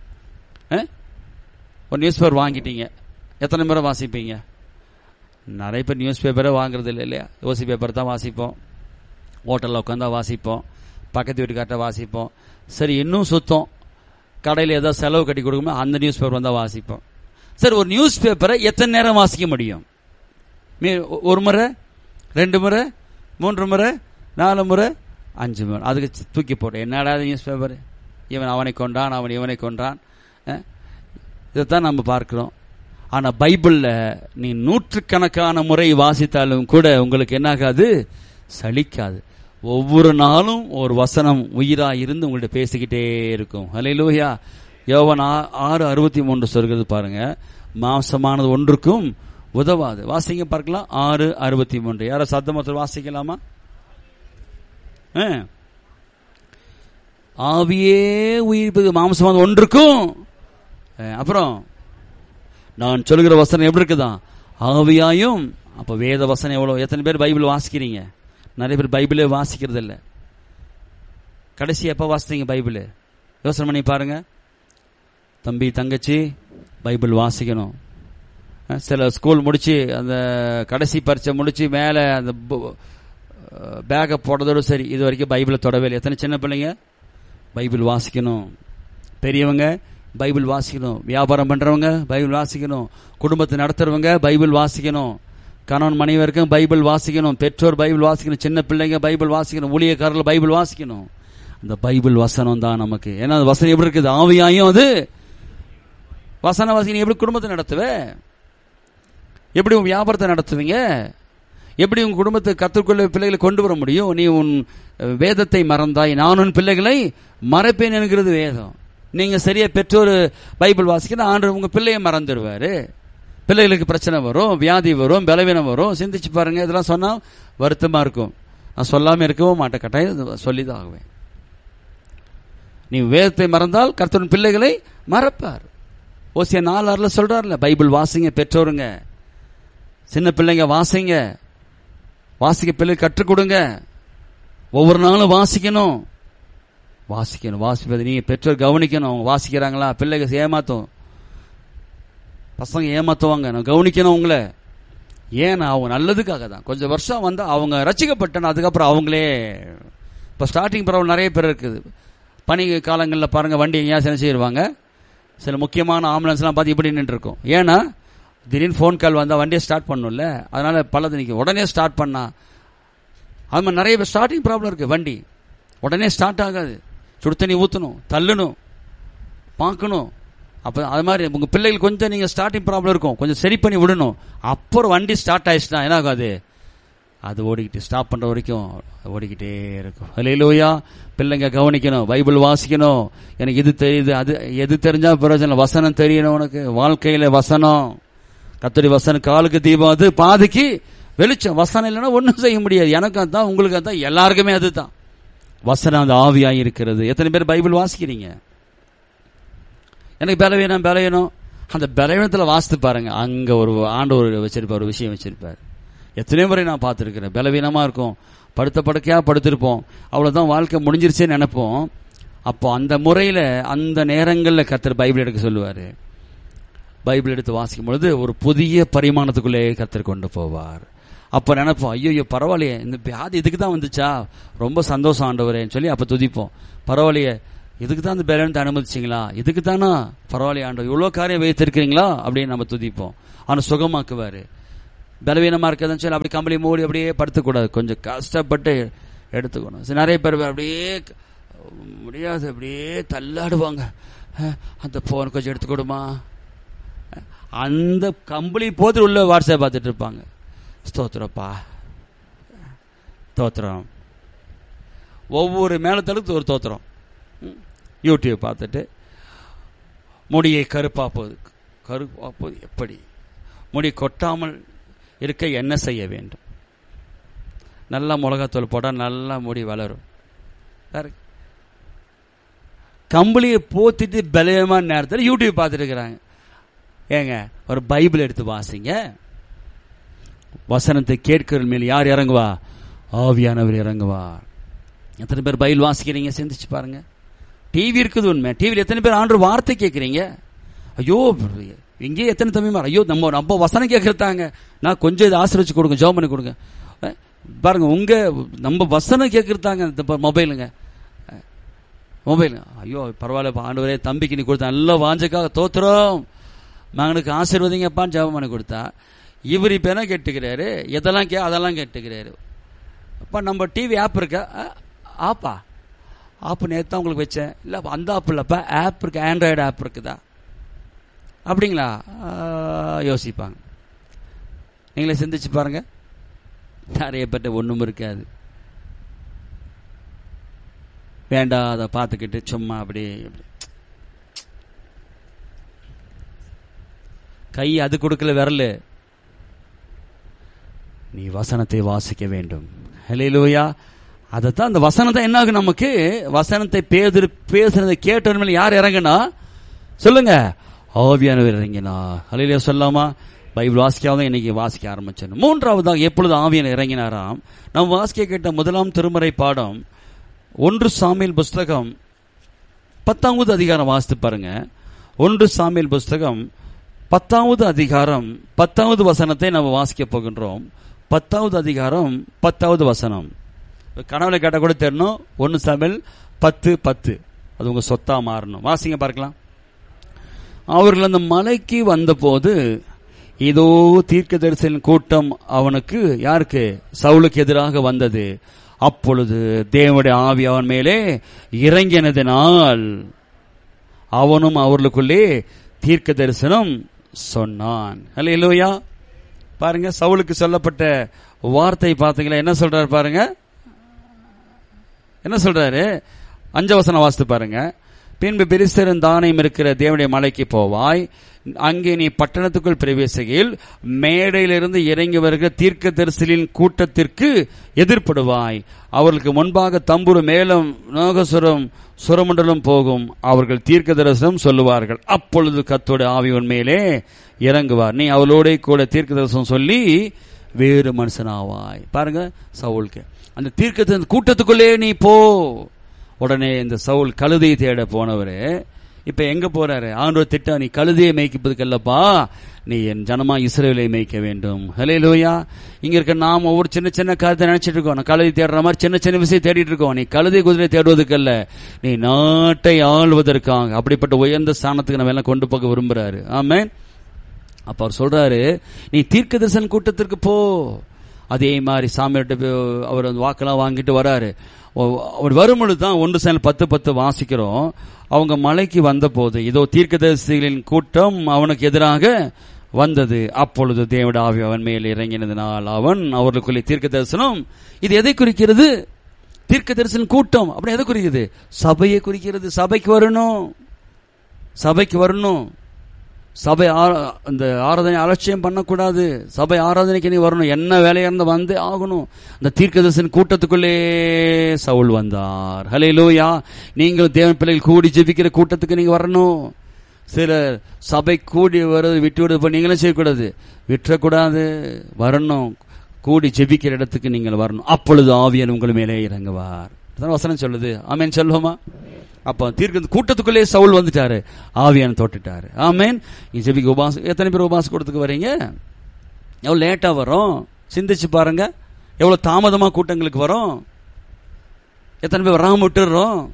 ஒரு நியூஸ் பேப்பர் வாங்கிட்டீங்க, எத்தனை முறை வாசிப்பீங்க? நிறைய பேர் நியூஸ் பேப்பரே வாங்குறது இல்லை இல்லையா? ஓசி பேப்பர் தான் வாசிப்போம், ஹோட்டலில் உட்காந்தா வாசிப்போம், பக்கத்து வீட்டுக்கார்ட்ட வாசிப்போம். சரி, இன்னும் சுத்தம் கடையில் ஏதாவது செலவு கட்டி கொடுக்கணும், அந்த நியூஸ் பேப்பர் வந்தால் வாசிப்போம். சரி, ஒரு நியூஸ் பேப்பரை எத்தனை நேரம் வாசிக்க முடியும்? ஒரு முறை, ரெண்டு முறை, மூன்று முறை, நாலு முறை, அஞ்சு முறை, அதுக்கு தூக்கி போட்டேன். என்னடா நியூஸ் பேப்பர், இவன் அவனை கொண்டான், அவன் இவனை கொன்றான், இதைத்தான் நம்ம பார்க்கிறோம். ஆனால் பைபிளில் நீ நூற்றுக்கணக்கான முறை வாசித்தாலும் கூட உங்களுக்கு என்னாகாது? சலிக்காது. ஒவ்வொரு நாளும் ஒரு வசனம் உயிராக இருந்து உங்கள்கிட்ட பேசிக்கிட்டே இருக்கும். ஹல்லேலூயா. யோவான் ஆறு அறுபத்தி மூன்று சொல்கிறது பாருங்க, மாம்சமானது ஒன்றுக்கும் உதவாது. வாசிங்க பார்க்கலாம். ஆறு அறுபத்தி மூன்று. யார சத்தமத்தில் வாசிக்கலாமா? ஆவியே உயிர்ப்பது மாம்சமானது ஒன்றுக்கும். அப்புறம் நான் சொல்லுகிற வசனம் எப்படி இருக்குதான்? ஆவியாயும். அப்ப வேத வசனம் எவ்வளவு? எத்தனை பேர் பைபிள் வாசிக்கிறீங்க? நிறைய பேர் பைபிளே வாசிக்கிறது இல்லை. கடைசி எப்ப வாசித்தீங்க பைபிள்? யோசனை பண்ணி பாருங்க. தம்பி தங்கச்சி, பைபிள் வாசிக்கணும். சில ஸ்கூல் முடிச்சு அந்த கடைசி பரீட்சை முடிச்சு மேலே அந்த பேக்கை போடுறதோடு சரி, இது வரைக்கும் பைபிளை தொடவே இல்லை. எத்தனை சின்ன பிள்ளைங்க? பைபிள் வாசிக்கணும். பெரியவங்க பைபிள் வாசிக்கணும். வியாபாரம் பண்றவங்க பைபிள் வாசிக்கணும். குடும்பத்தை நடத்துறவங்க பைபிள் வாசிக்கணும். கணவன் மனைவி வரைக்கும் பைபிள் வாசிக்கணும். பெற்றோர் பைபிள் வாசிக்கணும். சின்ன பிள்ளைங்க பைபிள் வாசிக்கணும். ஊழியக்காரர்கள் பைபிள் வாசிக்கணும். அந்த பைபிள் வசனம் தான் நமக்கு. ஏன்னா அந்த வசனம் எப்படி இருக்குது? ஆவியாயும் அது வசன வாசிக்கணும். எப்படி குடும்பத்தை நடத்துவே? எப்படி உன் வியாபாரத்தை நடத்துவீங்க? எப்படி உன் குடும்பத்தை கற்றுக்கொள்ள பிள்ளைகளை கொண்டு வர முடியும்? நீ உன் வேதத்தை மறந்தாய், நான் உன் பிள்ளைகளை மறைப்பேன் என்கிறது வேதம். நீங்க சரியா பெற்றோர் பைபிள் வாசிக்கணும், ஆண்டு உங்க பிள்ளையை மறந்துடுவாரு. பிள்ளைகளுக்கு பிரச்சனை வரும், வியாதி வரும், பலவீனம் வரும். சிந்திச்சு பாருங்க. இதெல்லாம் சொன்னா வருத்தமா இருக்கும். நான் சொல்லாம இருக்கவும் மாட்டேன், கட்டாயம் சொல்லிதான் ஆகுவேன். நீ வேதத்தை மறந்தால் கர்த்தரின் பிள்ளைகளை மறப்பார். ஓசியா நாலு ஆறுல சொல்றாருல, பைபிள் வாசிங்க பெற்றோருங்க, சின்ன பிள்ளைங்க வாசிங்க, வாசிக்க பிள்ளை கற்றுக் கொடுங்க. ஒவ்வொரு நாளும் வாசிக்கணும் வாசிக்கணும் வாசிப்பது நீங்க பெற்றோர் கவனிக்கணும். அவங்க வாசிக்கிறாங்களா? பிள்ளைங்க ஏமாத்தும், பசங்க ஏமாத்துவாங்க. நான் கவனிக்கணும் உங்களை. ஏன்னா அவங்க நல்லதுக்காக தான். கொஞ்சம் வருஷம் வந்து அவங்க ரசிக்கப்பட்டன, அதுக்கப்புறம் அவங்களே இப்போ ஸ்டார்டிங் ப்ராப்ளம் நிறைய பேர் இருக்குது. பனி காலங்களில் பாருங்க, வண்டி எங்கேயா என்ன செய்வாங்க, சில முக்கியமான ஆம்புலன்ஸ்லாம் பார்த்து இப்படி நின்று இருக்கும். ஏன்னா திடீர்னு ஃபோன் கால் வந்தால் வண்டியை ஸ்டார்ட் பண்ணணும்ல, அதனால பலது நிற்கும். உடனே ஸ்டார்ட் பண்ணா அது மாதிரி நிறைய ஸ்டார்டிங் ப்ராப்ளம் இருக்கு. வண்டி உடனே ஸ்டார்ட் ஆகாது. சுடு தண்ணி ஊற்றணும், தள்ளணும், பார்க்கணும். அப்போ அது மாதிரி உங்கள் பிள்ளைகள் கொஞ்சம் நீங்கள் ஸ்டார்டிங் ப்ராப்ளம் இருக்கும், கொஞ்சம் சரி பண்ணி விடணும். அப்புறம் வண்டி ஸ்டார்ட் ஆயிடுச்சுன்னா என்ன ஆகாது, அது ஓடிக்கிட்டு ஸ்டாப் பண்ணுற வரைக்கும் ஓடிக்கிட்டே இருக்கும். ஹல்லேலூயா. பிள்ளைங்க கவனிக்கணும், பைபிள் வாசிக்கணும். எனக்கு இது தெரியுது, அது எது தெரிஞ்சா பிரயோஜனம்? வசனம் தெரியணும் உனக்கு. வாழ்க்கையில வசனம், கர்த்தருடைய வசனம் காலுக்கு தீபம், அது பாதிக்கு வெளிச்சம். வசனம் இல்லைன்னா ஒன்றும் செய்ய முடியாது. எனக்கு அதுதான், உங்களுக்கு அதுதான், எல்லாருக்குமே அதுதான். வசனம் அந்த ஆவியாய் இருக்கிறது. எத்தனை பேர் பைபிள் வாசிக்கிறீங்க? எனக்கு பலவீனம் பலவீனம் அந்த பலவீனத்தில் வாசித்து பாருங்க. அங்க ஒரு ஆண்டவர் வச்சிருப்பார், ஒரு விஷயம் வச்சிருப்பார். எத்தனை முறை நான் பார்த்துருக்கிறேன். பலவீனமா இருக்கும், படுத்த படுக்கையா படுத்திருப்போம், அவ்வளவுதான் வாழ்க்கை முடிஞ்சிருச்சேன்னு நினைப்போம். அப்போ அந்த முறையில அந்த நேரங்களில் கர்த்தர் பைபிள் எடுக்க சொல்லுவாரு. பைபிள் எடுத்து வாசிக்கும் பொழுது ஒரு புதிய பரிமாணத்துக்குள்ளே கர்த்தர் கொண்டு போவார். அப்ப நினைப்போம், ஐயோ பரவாயில்லையே, இந்த வியாதி இதுக்கு தான் வந்துச்சா, ரொம்ப சந்தோஷம் ஆண்டவரேன்னு சொல்லி அப்ப துதிப்போம். பரவாயில்லையே, இதுக்கு தான் அந்த பலவீனத்தை அனுமதிச்சிங்களா, இதுக்கு தானா, பரவாயில்ல ஆண்டவர் இவ்வளோ காரியம் வைத்திருக்கிறீங்களா அப்படின்னு நம்ம துதிப்போம். ஆனால் சுகமாக்குவார். பலவீனமாக இருக்கிறதுன்னு சொல்லி அப்படி கம்பளி மூடி அப்படியே படுத்தக்கூடாது, கொஞ்சம் கஷ்டப்பட்டு எடுத்துக்கணும். சரி, நிறைய பேர் அப்படியே முடியாது, அப்படியே தள்ளாடுவாங்க. அந்த போன் கொஞ்சம் எடுத்து கொடுமா, அந்த கம்பளி போது உள்ள வாட்ஸ்அப் பார்த்துட்டு இருப்பாங்க. ஸ்தோத்திரப்பா, தோத்திரம், ஒவ்வொரு மேலத்தளத்துக்கு ஒரு தோத்திரம். யூடியூப் பார்த்துட்டு முடியை கருப்பாப்போது, கருப்பாப்போது எப்படி, முடி கொட்டாமல் இருக்க என்ன செய்ய வேண்டும், நல்லா மிளகாத்தூள் போட்டால் நல்லா முடி வளரும். கம்பளியை போத்திட்டு பலவீனமான நேரத்தில் யூடியூப் பார்த்துட்டு இருக்கிறாங்க. ஏங்க, ஒரு பைபிள் எடுத்து வாசிங்க. வசனத்தை கேட்கிற மேல் யார் இறங்குவா? ஆவியானவர் இறங்குவா. எத்தனை பேர் பைபிள் வாசிக்கிறீங்க சிந்திச்சு பாருங்க. டிவி இருக்குது உண்மை, டிவியில் எத்தனை பேர் ஆண்டு வார்த்தை கேட்குறீங்க? ஐயோ, இங்கேயே எத்தனை தம்பிமார், ஐயோ நம்ம நம்ம வசனம் கேட்கறதாங்க, நான் கொஞ்சம் இதை ஆசிரியச்சு கொடுங்க, ஜெபம் பண்ணி கொடுங்க. பாருங்க, உங்க நம்ம வசனம் கேட்கறதாங்க இந்த மொபைலுங்க, மொபைல். ஐயோ பரவாயில்ல ஆண்டவரே, தம்பிக்கு நீ கொடுத்தா நல்ல வாஞ்சக்காக தோத்துறோம், மகனுக்கு ஆசீர்வதிங்கப்பான்னு ஜெபம் பண்ணி கொடுத்தா, இவர் இப்போ என்ன கேட்டுக்கிறாரு, எதெல்லாம் கே அதெல்லாம் கேட்டுக்கிறாரு. அப்போ நம்ம டிவி ஆப் இருக்கா? ஆப்பா, ஆப்பு நேற்று தான் உங்களுக்கு வச்சேன். இல்லை அந்த ஆப் இல்லைப்பா, ஆப் இருக்கு, ஆண்ட்ராய்டு ஆப் இருக்குதா? அப்படிங்களா? யோசிப்பாங்க. நீங்களே சிந்திச்சு பாருங்க. நிறைய பேர்ட்ட ஒன்றும் இருக்காது, வேண்டாம் அதை பார்த்துக்கிட்டு சும்மா அப்படி கை அது கொடுக்கல விரல். நீ வசனத்தை வாசிக்க வேண்டும். ஹல்லேலூயா. அதைத்தான் அந்த வசனம் தான் என்ன ஆகும் நமக்கு, வசனத்தை பேது பேசுறதை கேட்டவன் மேல யார் இறங்கினா சொல்லுங்க? ஆவியானவர் இறங்கினா. ஹல்லேலூயா சொல்லாமா? பைபிள் வாசிக்காதான் இன்னைக்கு வாசிக்க ஆரம்பிச்சேன். மூன்றாவதாக எப்பொழுது ஆவியானவர் இறங்கினாராம்? நாம் வாசிக்க கேட்ட முதலாம் திருமறை பாடம் ஒன்று சாமுவேல் புஸ்தகம் பத்தாவது அதிகாரம் வாசித்து பாருங்க. ஒன்று சாமுவேல் புஸ்தகம் பத்தாவது அதிகாரம் பத்தாவது வசனத்தை நம்ம வாசிக்க போகின்றோம். பத்தாவது அதிகாரம் பத்தாவது வசனம். கனவுல கேட்ட கூட தெரியணும். ஒன்று சாமுவேல் பத்து பத்து, அது உங்க சொத்தா மாறணும். வாசிங்க பார்க்கலாம். அவர்கள் அந்த மலைக்கு வந்த போது இதோ தீர்க்கதரிசியின் கூட்டம் அவனுக்கு, யாருக்கு? சவுலுக்கு எதிராக வந்தது. அப்பொழுது தேவனுடைய ஆவி அவன் மேலே இறங்கினதினால் அவனும் அவர்களுக்குள்ளே தீர்க்க தரிசனம் சொன்னான். ஹல்லேலூயா. பாருங்க, சவுலுக்கு சொல்லப்பட்ட வார்த்தை பார்த்தீங்களா? என்ன சொல்றாரு பாருங்க, என்ன சொல்றாரு? அஞ்சு வசனம் வாசித்து பாருங்க. பின்பு பெலிஸ்தரின் தானியம் இருக்கிற தேவனுடைய மலைக்கு போவாய், அங்கே நீ பட்டணத்துக்குள் பிரவேசிக்கையில் மேடையிலிருந்து இறங்கி வருகிற தீர்க்க தரிசனின் கூட்டத்திற்கு எதிர்ப்படுவாய். அவர்களுக்கு முன்பாக தம்புரு மேலும் நாகசுரம் சுரமண்டலம் போகும். அவர்கள் தீர்க்க தரிசனம் சொல்லுவார்கள். அப்பொழுது கர்த்தருடைய ஆவி உன்மேலே இறங்குவார். நீ அவளோட கூட தீர்க்க தரிசனம் சொல்லி வேறு மனுஷனாவாய். பாருங்க, சவுலுக்கு அந்த தீர்க்க தரிசன கூட்டத்துக்குள்ளே நீ போ. உடனே இந்த சவுல் கழுதையை தேட போனவரு இப்ப எங்க போறாரு? ஆண்டவர் திட்ட, நீ கழுதையை மேய்ப்பதுக்கல்லப்பா, நீ என் ஜனமா இஸ்ரவேலை மேய்க்க வேண்டும். ஹல்லேலூயா. இங்க இருக்க நாம் ஒவ்வொரு சின்ன சின்ன காரியத்தை நினைச்சிட்டு இருக்கோம். நான் கழுதை தேடுற மாதிரி சின்ன சின்ன விஷயம் தேடிட்டு இருக்கோம். நீ கழுதை குதிரை தேடுவதற்கல்ல, நீ நாட்டை ஆள்வதற்காக. அப்படிப்பட்ட உயர்ந்த ஸ்தானத்துக்கு நம்ம எல்லாம் கொண்டு போக விரும்புறாரு. ஆமென். அப்ப அவர் சொல்றாரு, நீ தீர்க்க தரிசன கூட்டத்திற்கு போ. அதே மாதிரி சாமியிட்ட அவர் வாக்கெல்லாம் வாங்கிட்டு வராரு. அவர் வரும்பொழுது தான் ஒன்று சாமுவேல் பத்து பத்து வாசிக்கிறோம். அவங்க மலைக்கு வந்த போது இதோ தீர்க்கதரிசிகளின் கூட்டம் அவனுக்கு எதிராக வந்தது. அப்பொழுது தேவனுடைய ஆவி அவன் மேல் இறங்கினதினால் அவன் அவர்களுக்குள்ளே தீர்க்க தரிசனம். இது எதை குறிக்கிறது? தீர்க்க தரிசன கூட்டம். அப்படி எதை குறிக்கிறது? சபையை குறிக்கிறது. சபைக்கு வரணும், சபைக்கு வரணும். சபை அந்த ஆராதனை அலட்சியம் பண்ணக்கூடாது. சபை ஆராதனைக்கு நீ வரணும், என்ன வேலையா இருந்த வந்து ஆகணும். அந்த தீர்க்கதரிசன கூட்டத்துக்குள்ளே சவுல் வந்தார். ஹல்லேலூயா. நீங்கள் தேவன் பிள்ளைகள் கூடி ஜெபிக்கிற கூட்டத்துக்கு நீங்க வரணும். சில சபை கூடி வருது விட்டு விடுது நீங்களும் செய்யக்கூடாது, விட்டுறக்கூடாது, வரணும். கூடி ஜெபிக்கிற இடத்துக்கு நீங்கள் வரணும். அப்பொழுது ஆவியானவர் உங்கள் மேலே இறங்குவார். வசனம் சொல்லுது. ஆமென் சொல்லுவோமா? அப்ப தீர்க்க கூட்டத்துக்குள்ளே சவுல் வந்துட்டாரு, ஆவியான தோட்டுட்டாரு. ஆமென். ஜெபிக்க உபாசம். எத்தனை பேர் உபாச கூட்டத்துக்கு வரீங்க? எவ்வளவு லேட்டா வரும் சிந்திச்சு பாருங்க. எவ்வளவு தாமதமா கூட்டங்களுக்கு வரும். எத்தனை பேர் வராம விட்டுறோம்.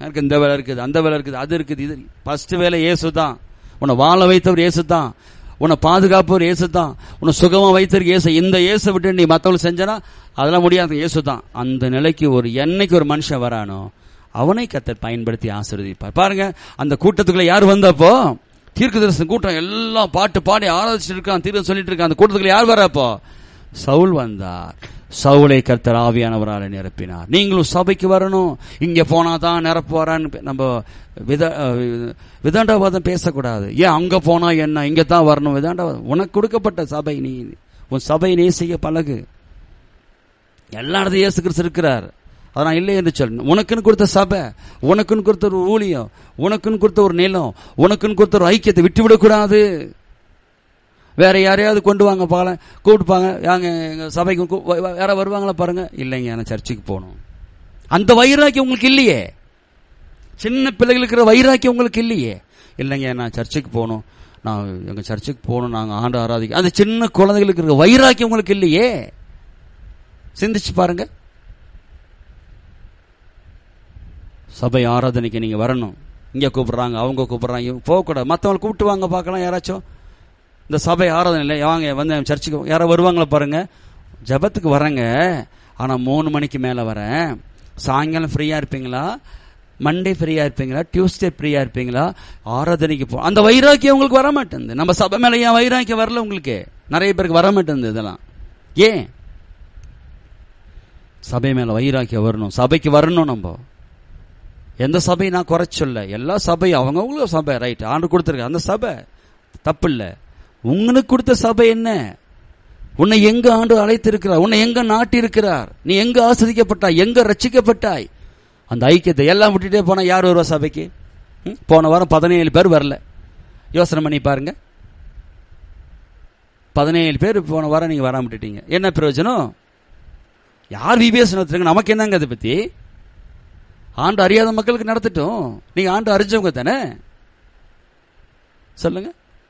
எனக்கு இந்த வேலை இருக்குது, அந்த வேலை இருக்குது, அது இருக்குது, இது. ஃபர்ஸ்ட் வேலை இயேசு தான். உன்னை வாழ வைத்தவர் இயேசு தான். உன்னை பாதுகாப்பவர் இயேசு தான். உன்னை சுகமா வைத்தவர் இயேசு. இந்த இயேசு விட்டு நீ மற்றவங்களுக்கு செஞ்சனா அதெல்லாம் முடியாது. இயேசு தான். அந்த நிலைக்கு ஒரு என்னைக்கு ஒரு மனுஷன் வரானோ அவனை கர்த்தர் பயன்படுத்தி ஆசீர்வதிப்பார். பாருங்க, அந்த கூட்டத்துக்குள்ள யார் வந்தப்போ, தீர்க்கதரிசன கூட்டம் எல்லாம் பாட்டு பாடி ஆராதிச்சுட்டு இருக்கான், தீர்க்க சொல்லிட்டு இருக்கான். அந்த கூட்டத்துக்குள்ள யார் வரப்போ? சவுல் வந்தார். சவுலை கர்த்தர் ஆவியானவரால் நிரப்பினார். நீங்களும் சபைக்கு வரணும். இங்க போனாதான் நிரப்பு வரான்னு நம்ம வித விதாண்டவாதம் பேசக்கூடாது. ஏன் அங்க போனா என்ன, இங்க தான் வரணும் விதாண்டவாதம். உனக்கு கொடுக்கப்பட்ட சபை, நீ உன் சபை நேசிக்க பழகு. எல்லா இடத்தையும் இயேசு கிறிஸ்து இருக்கிறார். அதான் இல்லை என்று சொல்லணும். உனக்குன்னு கொடுத்த சபை, உனக்குன்னு கொடுத்த ஒரு ஊழியம், உனக்குன்னு கொடுத்த ஒரு நிலம், உனக்குன்னு கொடுத்த ஒரு ஐக்கியத்தை விட்டு விடக்கூடாது. வேற யாரையாவது கொண்டு வாங்க பார்க்கலாம், கூப்பிட்டுப்பாங்க, யாங்க எங்க சபைக்கு வேற வருவாங்களா பாருங்க. இல்லைங்க, நான் சர்ச்சுக்கு போகணும். அந்த வைராக்கியம் உங்களுக்கு இல்லையே. சின்ன பிள்ளைகளுக்கு இருக்கிற வைராக்கியம் உங்களுக்கு இல்லையே. இல்லைங்க, நான் சர்ச்சுக்கு போகணும், நான் எங்க சர்ச்சுக்கு போகணும், நாங்கள் ஆண்டு ஆராதிக்க. அந்த சின்ன குழந்தைகளுக்கு இருக்கிற வைராக்கியம் உங்களுக்கு இல்லையே. சிந்திச்சு பாருங்க. சபை ஆராதனைக்கு நீங்க வரணும். இங்க கூப்பிடுறாங்க, அவங்க கூப்பிடுறாங்க, போகக்கூடாது. மற்றவங்களை கூப்பிட்டு வாங்க பார்க்கலாம். யாராச்சும் இந்த சபை ஆராதனை இல்லை, வாங்க வந்து சர்ச்சுக்கு யாரோ வருவாங்களா பாருங்க. ஜபத்துக்கு வரேங்க, ஆனா மூணு மணிக்கு மேல வரேன். சாயங்காலம் ஃப்ரீயா இருப்பீங்களா? மண்டே ஃப்ரீயா இருப்பீங்களா? டியூஸ்டே ஃப்ரீயா இருப்பீங்களா? ஆராதனைக்கு போ. அந்த வைராக்கியம் உங்களுக்கு வர மாட்டேங்குது. நம்ம சபை மேல ஏன் வைராக்கியம் வரல உங்களுக்கு? நிறைய பேருக்கு வர மாட்டேங்குது. இதெல்லாம் ஏன்? சபை மேல வைராக்கியம் வரணும். சபைக்கு வரணும். நம்ம எந்த சபை நான் குறைச்சு சொல்ல, எல்லா சபை அவங்கவுங்களும் சபை ரைட், ஆண்டு கொடுத்துருக்க அந்த சபை தப்பு இல்லை. உங்களுக்கு கொடுத்த சபை என்ன? உன்னை எங்க ஆண்டு அழைத்திருக்கிறார், உன்னை எங்க நாட்டி இருக்கிறார், நீ எங்க ஆசிரிக்கப்பட்டாய், எங்க ரட்சிக்கப்பட்டாய். அந்த ஐக்கியத்தை எல்லாம் விட்டுட்டே போனா யார் வருவா சபைக்கு? போன வாரம் பதினேழு பேர் வரல. யோசனை பண்ணி பாருங்க. பதினேழு பேர் போன வாரம் நீங்க வராம விட்டுட்டீங்க. என்ன பிரயோஜனம்? யார் விபிஎஸ் நடத்துறீங்க? நமக்கு என்னங்க அதை பத்தி? ஆண்டு அறியாத மக்களுக்கு நடத்தட்டும். நீங்க ஆண்டு அறிஞ்சவங்க தானே, சொல்லுங்க.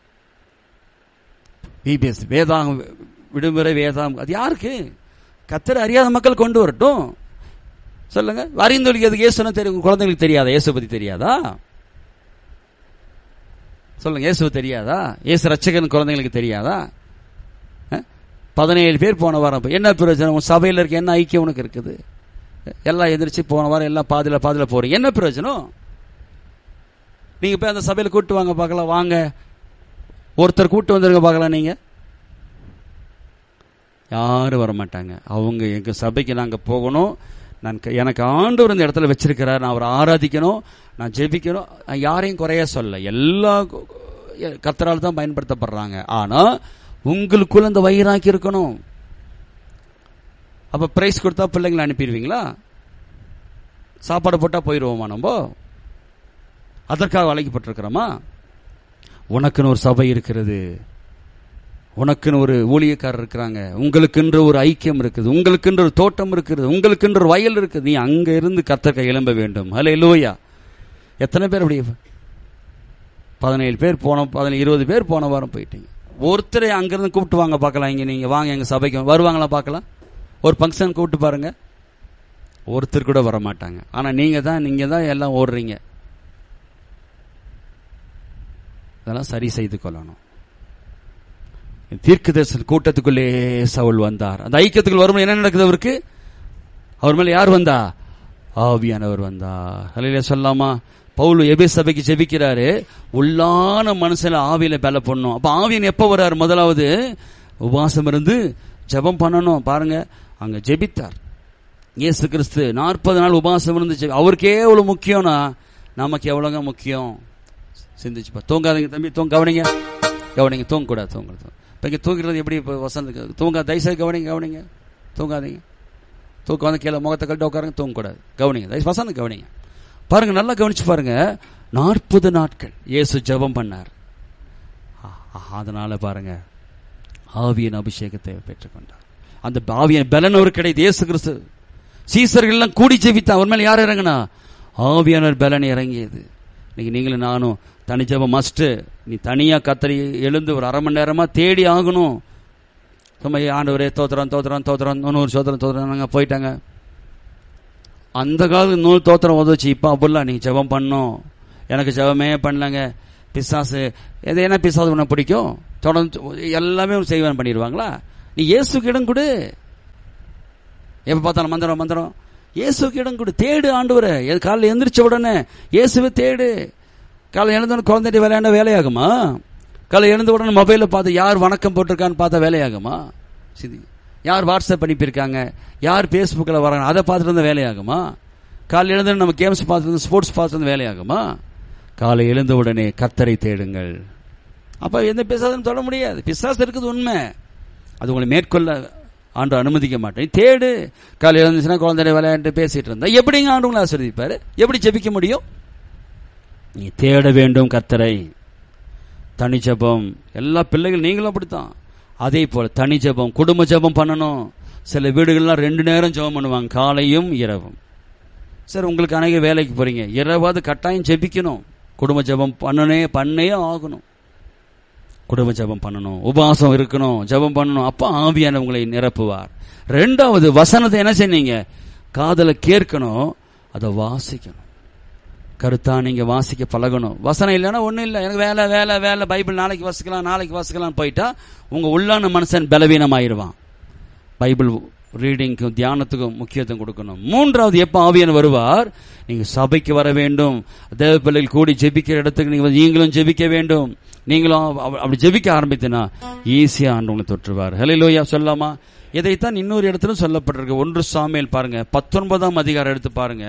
விபிஎஸ் வேதாங்க விடுமுறை வேதாம், அது யாருக்கு? கர்த்தரை அறியாத மக்கள் கொண்டு வரட்டும். சொல்லுங்க. அறிந்தொழிக்கு அதுக்கு இயேசுனா தெரியும். குழந்தைங்களுக்கு தெரியாதா? இயேசு பத்தி தெரியாதா? சொல்லுங்க. இயேசு தெரியாதா? இயேசு ரட்சகன் குழந்தைங்களுக்கு தெரியாதா? பதினேழு பேர் போன வாரம் என்ன பிரயோஜனம்? உன் சபையில் இருக்க என்ன ஐக்கியம் உனக்கு இருக்குது? எல்லாம் எதிர்த்து போன வாரம் எல்லாம் பாதில பாதில போறீங்க. என்ன பிரயோஜனம்? நீங்க போய் அந்த சபையில கூட்டு வாங்க பார்க்கலாம். வாங்க, ஒருத்தர் கூட்டு வந்துருங்க பார்க்கலாம். நீங்க யாரும் வர மாட்டாங்க. அவங்க எங்க சபைக்கு நாங்க போகணும், நான் எனக்கு ஆண்டவர் இந்த இடத்துல வச்சிருக்கிறார், நான் அவரை ஆராதிக்கணும், நான் ஜெபிக்கணும். யாரையும் குறைய சொல்ல, எல்லா கர்த்தரால் தான் பயன்படுத்தப்படுறாங்க. ஆனா உங்களுக்குள்ள இந்த வைராக்கி இருக்கணும். அப்ப பிரைஸ் கொடுத்தா பிள்ளைங்களை அனுப்பிடுவீங்களா? சாப்பாடு போட்டா போயிடுவோமா? நம்ம அதற்காக அழைக்கப்பட்டிருக்கிறோமா? உனக்குன்னு ஒரு சபை இருக்கிறது, உனக்குன்னு ஒரு ஊழியக்காரர் இருக்கிறாங்க, உங்களுக்கென்று ஒரு ஐக்கியம் இருக்குது, உங்களுக்கென்று ஒரு தோட்டம் இருக்கிறது, உங்களுக்கென்று ஒரு வயல் இருக்குது. நீ அங்க இருந்து கர்த்தருக்கு எழும்ப வேண்டும். ஹல்லேலூயா. எத்தனை பேர் அப்படி? பதினேழு பேர் போன, பதினேழு இருபது பேர் போன வாரம் போயிட்டீங்க. ஒருத்தரை அங்கிருந்து கூப்பிட்டு வாங்க பார்க்கலாம். இங்க நீங்க வாங்க எங்க சபைக்கு வருவாங்களா பார்க்கலாம். ஒரு ஃபங்க்ஷன் கூப்பிட்டு பாருங்க, ஒருத்தர் கூட வர மாட்டாங்க. ஆனா நீங்க தான் நீங்க தான் எல்லாம் ஓடுறீங்க. அதெல்லாம் சரி செய்து கொள்ளணும். தீர்க்கதரிசன கூட்டத்துக்குள்ளே சவுல் வந்தார். அந்த ஐக்கியத்துக்குள் வரும் என்ன நடக்குது? அவருக்கு அவர் மேல யார் வந்தா? ஆவியானவர் வந்தார். ஹல்லேலூயா சொல்லாமா? பவுல் எபேசு சபைக்கு ஜெபிக்கிறாரு, உள்ளான மனுஷன ஆவியில பல பண்ணும். அப்ப ஆவியன் எப்ப வர்றாரு? முதலாவது உபவாசம் இருந்து ஜெபம் பண்ணணும். பாருங்க, அங்க ஜெபித்தார் இயேசு கிறிஸ்து. நாற்பது நாள் உபவாசம் இருந்து அவருக்கே எவ்வளவு முக்கியம்னா நமக்கு எவ்வளவுங்க முக்கியம்? சிந்திச்சுப்பா. தூங்காதீங்க தம்பி, தூங்க கவனிங்க, கவனிங்க. தூங்க கூடாது, தூங்குறது. இப்ப இங்க தூங்கிறது எப்படி? இப்ப வசந்த தூங்கா தயவுசெய்து கவனிங்க, கவனிங்க. தூங்காதீங்க. தூக்கம் வந்து கீழே முகத்தை கழட்டி உட்காருங்க, தூங்கக்கூடாது. கவனிங்க, தயவு வசந்த கவனிங்க. பாருங்க, நல்லா கவனிச்சு பாருங்க. நாற்பது நாட்கள் இயேசு ஜெபம் பண்ணார். அதனால பாருங்க ஆவியின் அபிஷேகத்தை பெற்றுக்கொண்டார். அந்த ஆவியின் பலன் ஒரு கிடையாது. இயேசு கிறிஸ்து சீசர்கள் எல்லாம் கூடி ஜெபித்தான். அவர் மேல யார் இறங்கினா? ஆவியானவர் பலன் இறங்கியது. இன்னைக்கு நீங்களும் நானும் தனி ஜெபம் மஸ்ட். நீ தனியா கத்தரி எழுந்து ஒரு அரை மணி நேரமா தேடி ஆகணும். சும்மா ஆண்டவரே தோத்திரம் தோத்திரம் தோத்திரம் நூறு சோத்திரம் தோத்திரம் போயிட்டாங்க. அந்த காலத்துக்கு நூல் தோத்திரம் உதவுச்சு. இப்போ அப்படிலாம் நீங்க ஜெபம் பண்ணும், எனக்கு ஜெபமே பண்ணலங்க, பிசாசு எது என்ன பிசாசு உன்னை பிடிக்கும், தொடர்ந்து எல்லாமே செய்வான் பண்ணிடுவாங்களா? நீ இயேசுக்கு இடம் கொடு. எப்ப பார்த்தாலும் மந்திரம் மந்திரம், இயேசுக்கு இடம் கொடு. தேடு ஆண்டவரை. காலையில் எந்திரிச்ச உடனே இயேசுவை தேடு. காலை எழுந்தோடனே குழந்தைய விளையாண்ட வேலையாகுமா? காலை எழுந்த உடனே மொபைல பார்த்து யார் வணக்கம் போட்டிருக்கான்னு பார்த்தா வேலையாகுமா? சரி, யார் வாட்ஸ்அப் அனுப்பியிருக்காங்க, யார் பேஸ்புக்கில் வராங்க, அதை பார்த்துட்டு இருந்தால் வேலையாகுமா? காலை எழுந்து நம்ம கேம்ஸ் பார்த்துட்டு ஸ்போர்ட்ஸ் பார்த்துட்டு வேலையாகுமா? காலை எழுந்த உடனே கர்த்தரை தேடுங்கள். அப்ப எந்த பிசாசும் தொட முடியாது. பிசாசு இருக்குது உண்மை, அது உங்களை மேற்கொள்ள ஆண்டு அனுமதிக்க மாட்டேன். தேடு. காலை எழுந்துச்சுன்னா குழந்தைய விளையாண்டு பேசிட்டு இருந்தா எப்படிங்க ஆண்டு உங்களை ஆசீர்வதிப்பாரு? எப்படி ஜெபிக்க முடியும்? நீ தேட வேண்டும் கர்த்தரை. தனி ஜெபம். எல்லா பிள்ளைகள் நீங்களும் அப்படித்தான். அதே போல தனி ஜெபம், குடும்ப ஜெபம் பண்ணணும். சில வீடுகள்லாம் ரெண்டு நேரம் ஜெபம் பண்ணுவாங்க, காலையும் இரவும். சார், உங்களுக்கு அநேக வேலைக்கு போறீங்க, இரவாவது கட்டாயம் ஜெபிக்கணும். குடும்ப ஜெபம் பண்ணனே பண்ணே ஆகணும். குடும்ப ஜெபம் பண்ணணும், உபவாசம் இருக்கணும், ஜெபம் பண்ணணும். அப்ப ஆவியான உங்களை நிரப்புவார். ரெண்டாவது, வசனத்தை என்ன செய்யீங்க? காதல கேட்கணும், அதை வாசிக்கணும். கருத்தா நீங்க வாசிக்க பழகணும். வசனம் இல்லைன்னா ஒன்றும் இல்லை, எனக்கு வேலை வேலை வேலை, பைபிள் நாளைக்கு வாசிக்கலாம் நாளைக்கு வாசிக்கலாம் போயிட்டா உங்க உள்ளான மனுஷன் பலவீனமாயிருவான். பைபிள் ரீடிங்க்கும் தியானத்துக்கும் முக்கியத்துவம் கொடுக்கணும். மூன்றாவது, எப்ப ஆவியானவர் வருவார்? நீங்க சபைக்கு வர வேண்டும். தேவ பிள்ளைகள் கூடி ஜெபிக்கிற இடத்துக்கு நீங்க நீங்களும் ஜெபிக்க வேண்டும். நீங்களும் அப்படி ஜெபிக்க ஆரம்பித்தனா ஈஸியா ஆண்டவங்களை தொற்றுவார். ஹல்லேலூயா சொல்லலாமா? இதைத்தான் இன்னொரு இடத்துல சொல்லப்பட்டிருக்கு. ஒன்று சாமுவேல் பாருங்க, பத்தொன்பதாம் அதிகாரம் எடுத்து பாருங்க.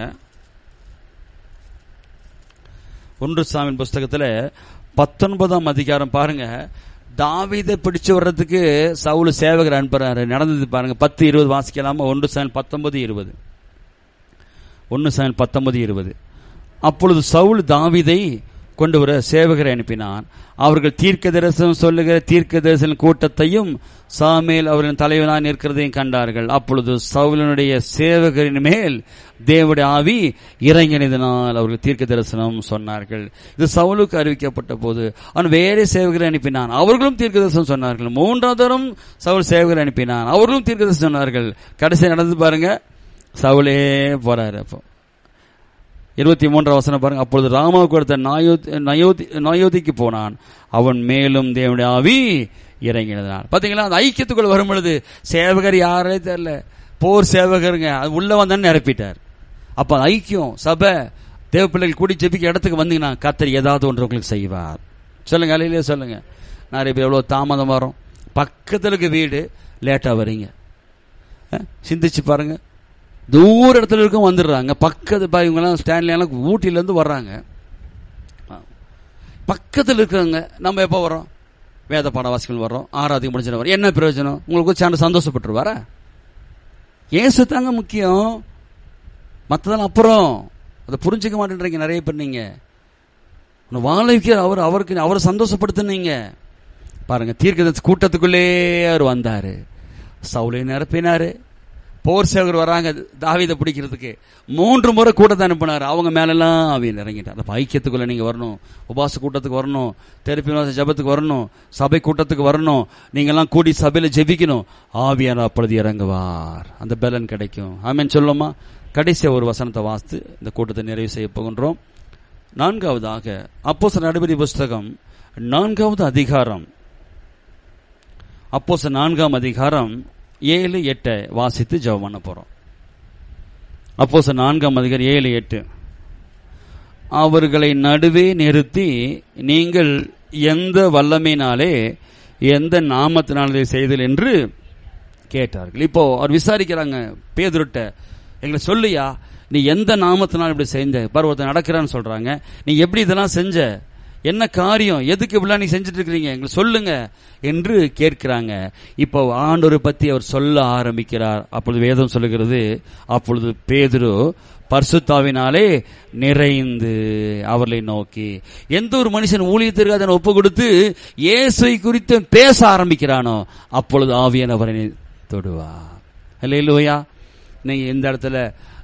ஒன்று சாமுவேல் புஸ்தகத்துல பத்தொன்பதாம் அதிகாரம் பாருங்க. தாவீதை பிடிச்சு வர்றதுக்கு சவுல் சேவகர் அனுப்புறாரு. நடந்தது பாருங்க. பத்து இருபது வாசிக்கலாமா? ஒன்று சாமுவேல் பத்தொன்பது இருபது. ஒன்று சாமுவேல் பத்தொன்பது இருபது. அப்பொழுது சவுல் தாவீதை கொண்டு வர சேவகரை அனுப்பினான். அவர்கள் தீர்க்க தரிசனம் சொல்லுகிற தீர்க்க தரிசன கூட்டத்தையும் சாமுவேல் அவர்களின் தலைவனாக நிற்கிறதையும் கண்டார்கள். அப்பொழுது சவுலனுடைய சேவகரின் மேல் தேவனுடைய ஆவி இறங்கினதினால் அவர்கள் தீர்க்க தரிசனம் சொன்னார்கள். இது சவுலுக்கு அறிவிக்கப்பட்ட போது அவன் வேற சேவகரை அனுப்பினான், அவர்களும் தீர்க்க தரிசனம் சொன்னார்கள். மூன்றாவதும் சவுல் சேவகரை அனுப்பினான், அவர்களும் தீர்க்க தரிசனம் சொன்னார்கள். கடைசி நடந்து பாருங்க, சவுலே போறாரு. அப்போ இருபத்தி மூன்றாம் வசனம் பாருங்க. அப்பொழுது ராமாவுக்கு அடுத்த நயோதி நயோதிக்கு போனான், அவன் மேலும் தேவனுடைய ஆவி இறங்கினான். பாத்தீங்களா? அந்த ஐக்கியத்துக்குள்ள வரும் பொழுது சேவகர் யாரே தெரியல, போர் சேவகருங்க, அது உள்ள வந்தான்னு நிரப்பிட்டார். அப்ப ஐக்கியம், சபை, தேவ பிள்ளைகள் கூடி ஜெபிக்க இடத்துக்கு வந்தீங்கன்னா கர்த்தர் ஏதாவது ஒன்று உங்களுக்கு செய்வார். சொல்லுங்க, அலையிலே சொல்லுங்க. நிறைய பேர் எவ்வளவு தாமதம் வரும், பக்கத்துல வீடு, லேட்டா வரீங்க. சிந்திச்சு பாருங்க. தூர இடத்துல இருக்கும் வந்துடுறாங்க, பக்கத்து இவங்கெல்லாம் ஸ்டாண்ட்லாம் ஊட்டில இருந்து வர்றாங்க. பக்கத்தில் இருக்கிறவங்க நம்ம எப்போ வரோம்? வேத பாடவாசிகள் வர்றோம், ஆராதிக்க முடிஞ்ச வரோம். என்ன பிரயோஜனம்? உங்களுக்கு சாண்டு சந்தோஷப்பட்டுருவாரா? ஏசு தாங்க முக்கியம், மற்றதெல்லாம் அப்புறம். அதை புரிஞ்சுக்க மாட்டேன்றீங்க நிறைய பேர். நீங்க வாழைக்கு அவர் அவருக்கு அவரை சந்தோஷப்படுத்தினீங்க பாருங்க. தீர்க்க கூட்டத்துக்குள்ளே அவர் வந்தாரு, சவுலை நிரப்பினாரு. போர் சேவகர் வராங்க தாவீதை பிடிக்கிறதுக்கு, மூன்று முறை கூட்டத்தை அனுப்பினார். அவங்க மேலெல்லாம் ஆவியில் இறங்கிட்டார். அந்த ஐக்கியத்துக்குள்ள நீங்க வரணும், உபாச கூட்டத்துக்கு வரணும், தெரப்பி ஜபத்துக்கு வரணும், சபை கூட்டத்துக்கு வரணும். நீங்க எல்லாம் கூடி சபையில ஜெபிக்கணும். ஆவியானவர் அப்பொழுது இறங்குவார், அந்த பலன் கிடைக்கும். ஆமென் சொல்லுமா? கடைசியா ஒரு வசனத்தை வாசித்து இந்த கூட்டத்தை நிறைவு செய்ய போகின்றோம். நான்காவதாக அப்போஸ்தலர் நடபடி புஸ்தகம் நான்காவது அதிகாரம், அப்போஸ்தலர் நான்காம் அதிகாரம் ஏழு எட்டை வாசித்து ஜெபம் பண்ண போறோம். அப்போஸ்தலர் நான்காம் அதிகாரம் ஏழு எட்டு. அவர்களை நடுவே நிறுத்தி, நீங்கள் எந்த வல்லமையினாலே எந்த நாமத்தினாலே செய்தல் என்று கேட்டார்கள். இப்போ அவர் விசாரிக்கிறாங்க பேதுருட்ட, எங்களை சொல்லியா, நீ எந்த நாமத்தினால் இப்படி செஞ்ச? பருவத்தை நடக்கிறான்னு சொல்றாங்க. நீ எப்படி இதெல்லாம் செஞ்ச? என்ன காரியம்? எதுக்கு இப்படிலாம் நீ செஞ்சுட்டு இருக்கிறீங்க? எங்களுக்கு சொல்லுங்க என்று கேட்கிறாங்க. இப்போ ஆண்டவரை பத்தி அவர் சொல்ல ஆரம்பிக்கிறார். அப்பொழுது வேதம் சொல்லுகிறது, அப்பொழுது பேதுரு பரிசுத்தாவினாலே நிறைந்து அவர்களை நோக்கி, எந்த ஒரு மனுஷன் ஊழியத்திற்கு அதனை ஒப்பு கொடுத்து இயேசுவை குறித்து பேச ஆரம்பிக்கிறானோ அப்பொழுது ஆவியானவர் அவரை தொடுவார். அல்லேலூயா. நீங்க இந்த இடத்துல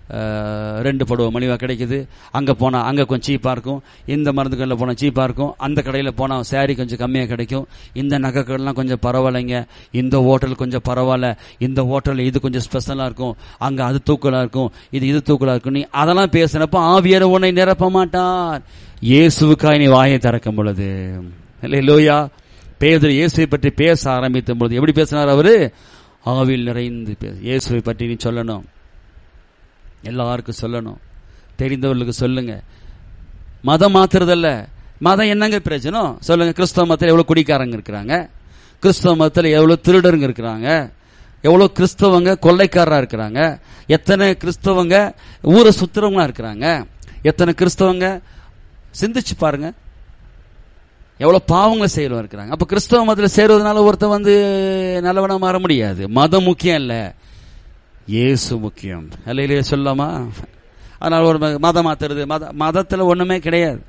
ரெண்டு படுவ மலிவா கிடைக்குது, அங்கே போனால் அங்கே கொஞ்சம் சீப்பாக இருக்கும், இந்த மருந்து கடையில் போனால் சீப்பாக இருக்கும், அந்த கடையில் போனால் சேரீ கொஞ்சம் கம்மியாக கிடைக்கும், இந்த நகை கடைலாம் கொஞ்சம் பரவாயில்லைங்க, இந்த ஹோட்டல் கொஞ்சம் பரவாயில்ல, இந்த ஹோட்டலில் இது கொஞ்சம் ஸ்பெஷலாக இருக்கும், அங்கே அது தூக்கலாக இருக்கும், இது இது தூக்கலாக இருக்கும். நீ அதெல்லாம் பேசுனப்போ ஆவியார் உன்னை நிரப்ப மாட்டார். இயேசுவுக்காய் நீ வாயை திறக்கும் பொழுது, அல்லேலூயா. பேதுரு இயேசுவை பற்றி பேச ஆரம்பித்த பொழுது எப்படி பேசினார் அவரு? ஆவியில் நிறைந்து பேச. இயேசுவை பற்றி நீ சொல்லணும், எல்லாருக்கும் சொல்லணும், தெரிந்தவர்களுக்கு சொல்லுங்க. மதம் மாத்துறதல்ல. மதம் என்னங்க பிரச்சனம் சொல்லுங்க. கிறிஸ்தவ மதத்தில் எவ்வளவு குடிக்காரங்க இருக்கிறாங்க, கிறிஸ்தவ மதத்தில் எவ்வளவு திருடருங்க இருக்கிறாங்க, எவ்வளவு கிறிஸ்தவங்க கொள்ளைக்காரரா இருக்கிறாங்க, எத்தனை கிறிஸ்தவங்க ஊரை சுத்துறவங்களா இருக்கிறாங்க, எத்தனை கிறிஸ்தவங்க சிந்திச்சு பாருங்க எவ்வளவு பாவங்களை செய்யறவங்க இருக்கிறாங்க. அப்ப கிறிஸ்தவ மதத்தில் சேருவதனால ஒருத்தர் வந்து நல்லவனா மாற முடியாது. மதம் முக்கியம் இல்ல, இயேசு முக்கியம். அல்லையிலேயே சொல்லாமா? அதனால ஒரு மதம் மாத்துறது, மத மதத்துல ஒண்ணுமே கிடையாது,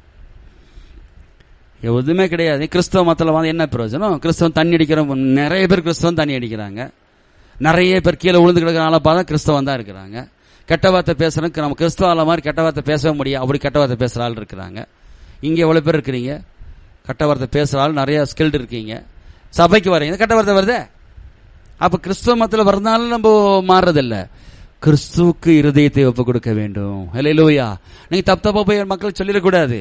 எதுவுமே கிடையாது. கிறிஸ்தவ மதத்துல வந்து என்ன பிரயோஜனம்? கிறிஸ்தவன் தண்ணி அடிக்கிற நிறைய பேர் கிறிஸ்தவன் தண்ணி அடிக்கிறாங்க, நிறைய பேர் கீழே விழுந்து கிடக்கிற பார்த்தா கிறிஸ்தவன் தான் இருக்கிறாங்க. கெட்ட வார்த்தை பேசுறதுக்கு நம்ம கிறிஸ்தவ மாதிரி கெட்ட வார்த்தை பேசவே முடியாது, அப்படி கெட்ட வார்த்தை பேசுற ஆள் இருக்கிறாங்க. இங்க எவ்வளவு பேர் இருக்கிறீங்க கெட்ட வார்த்தை பேசுற ஆள், நிறைய ஸ்கில்டு இருக்கீங்க, சபைக்கு வரீங்க, கெட்ட வார்த்தை வருதே. அப்ப கிறிஸ்துவ மதத்தில் வரதுனால நம்ம மாறுறதில்ல, கிறிஸ்துவுக்கு இருதயத்தை ஒப்பு கொடுக்க வேண்டும். அல்லேலூயா. நீங்க தப்பு தப்பா போய் மக்கள் சொல்லிடக்கூடாது.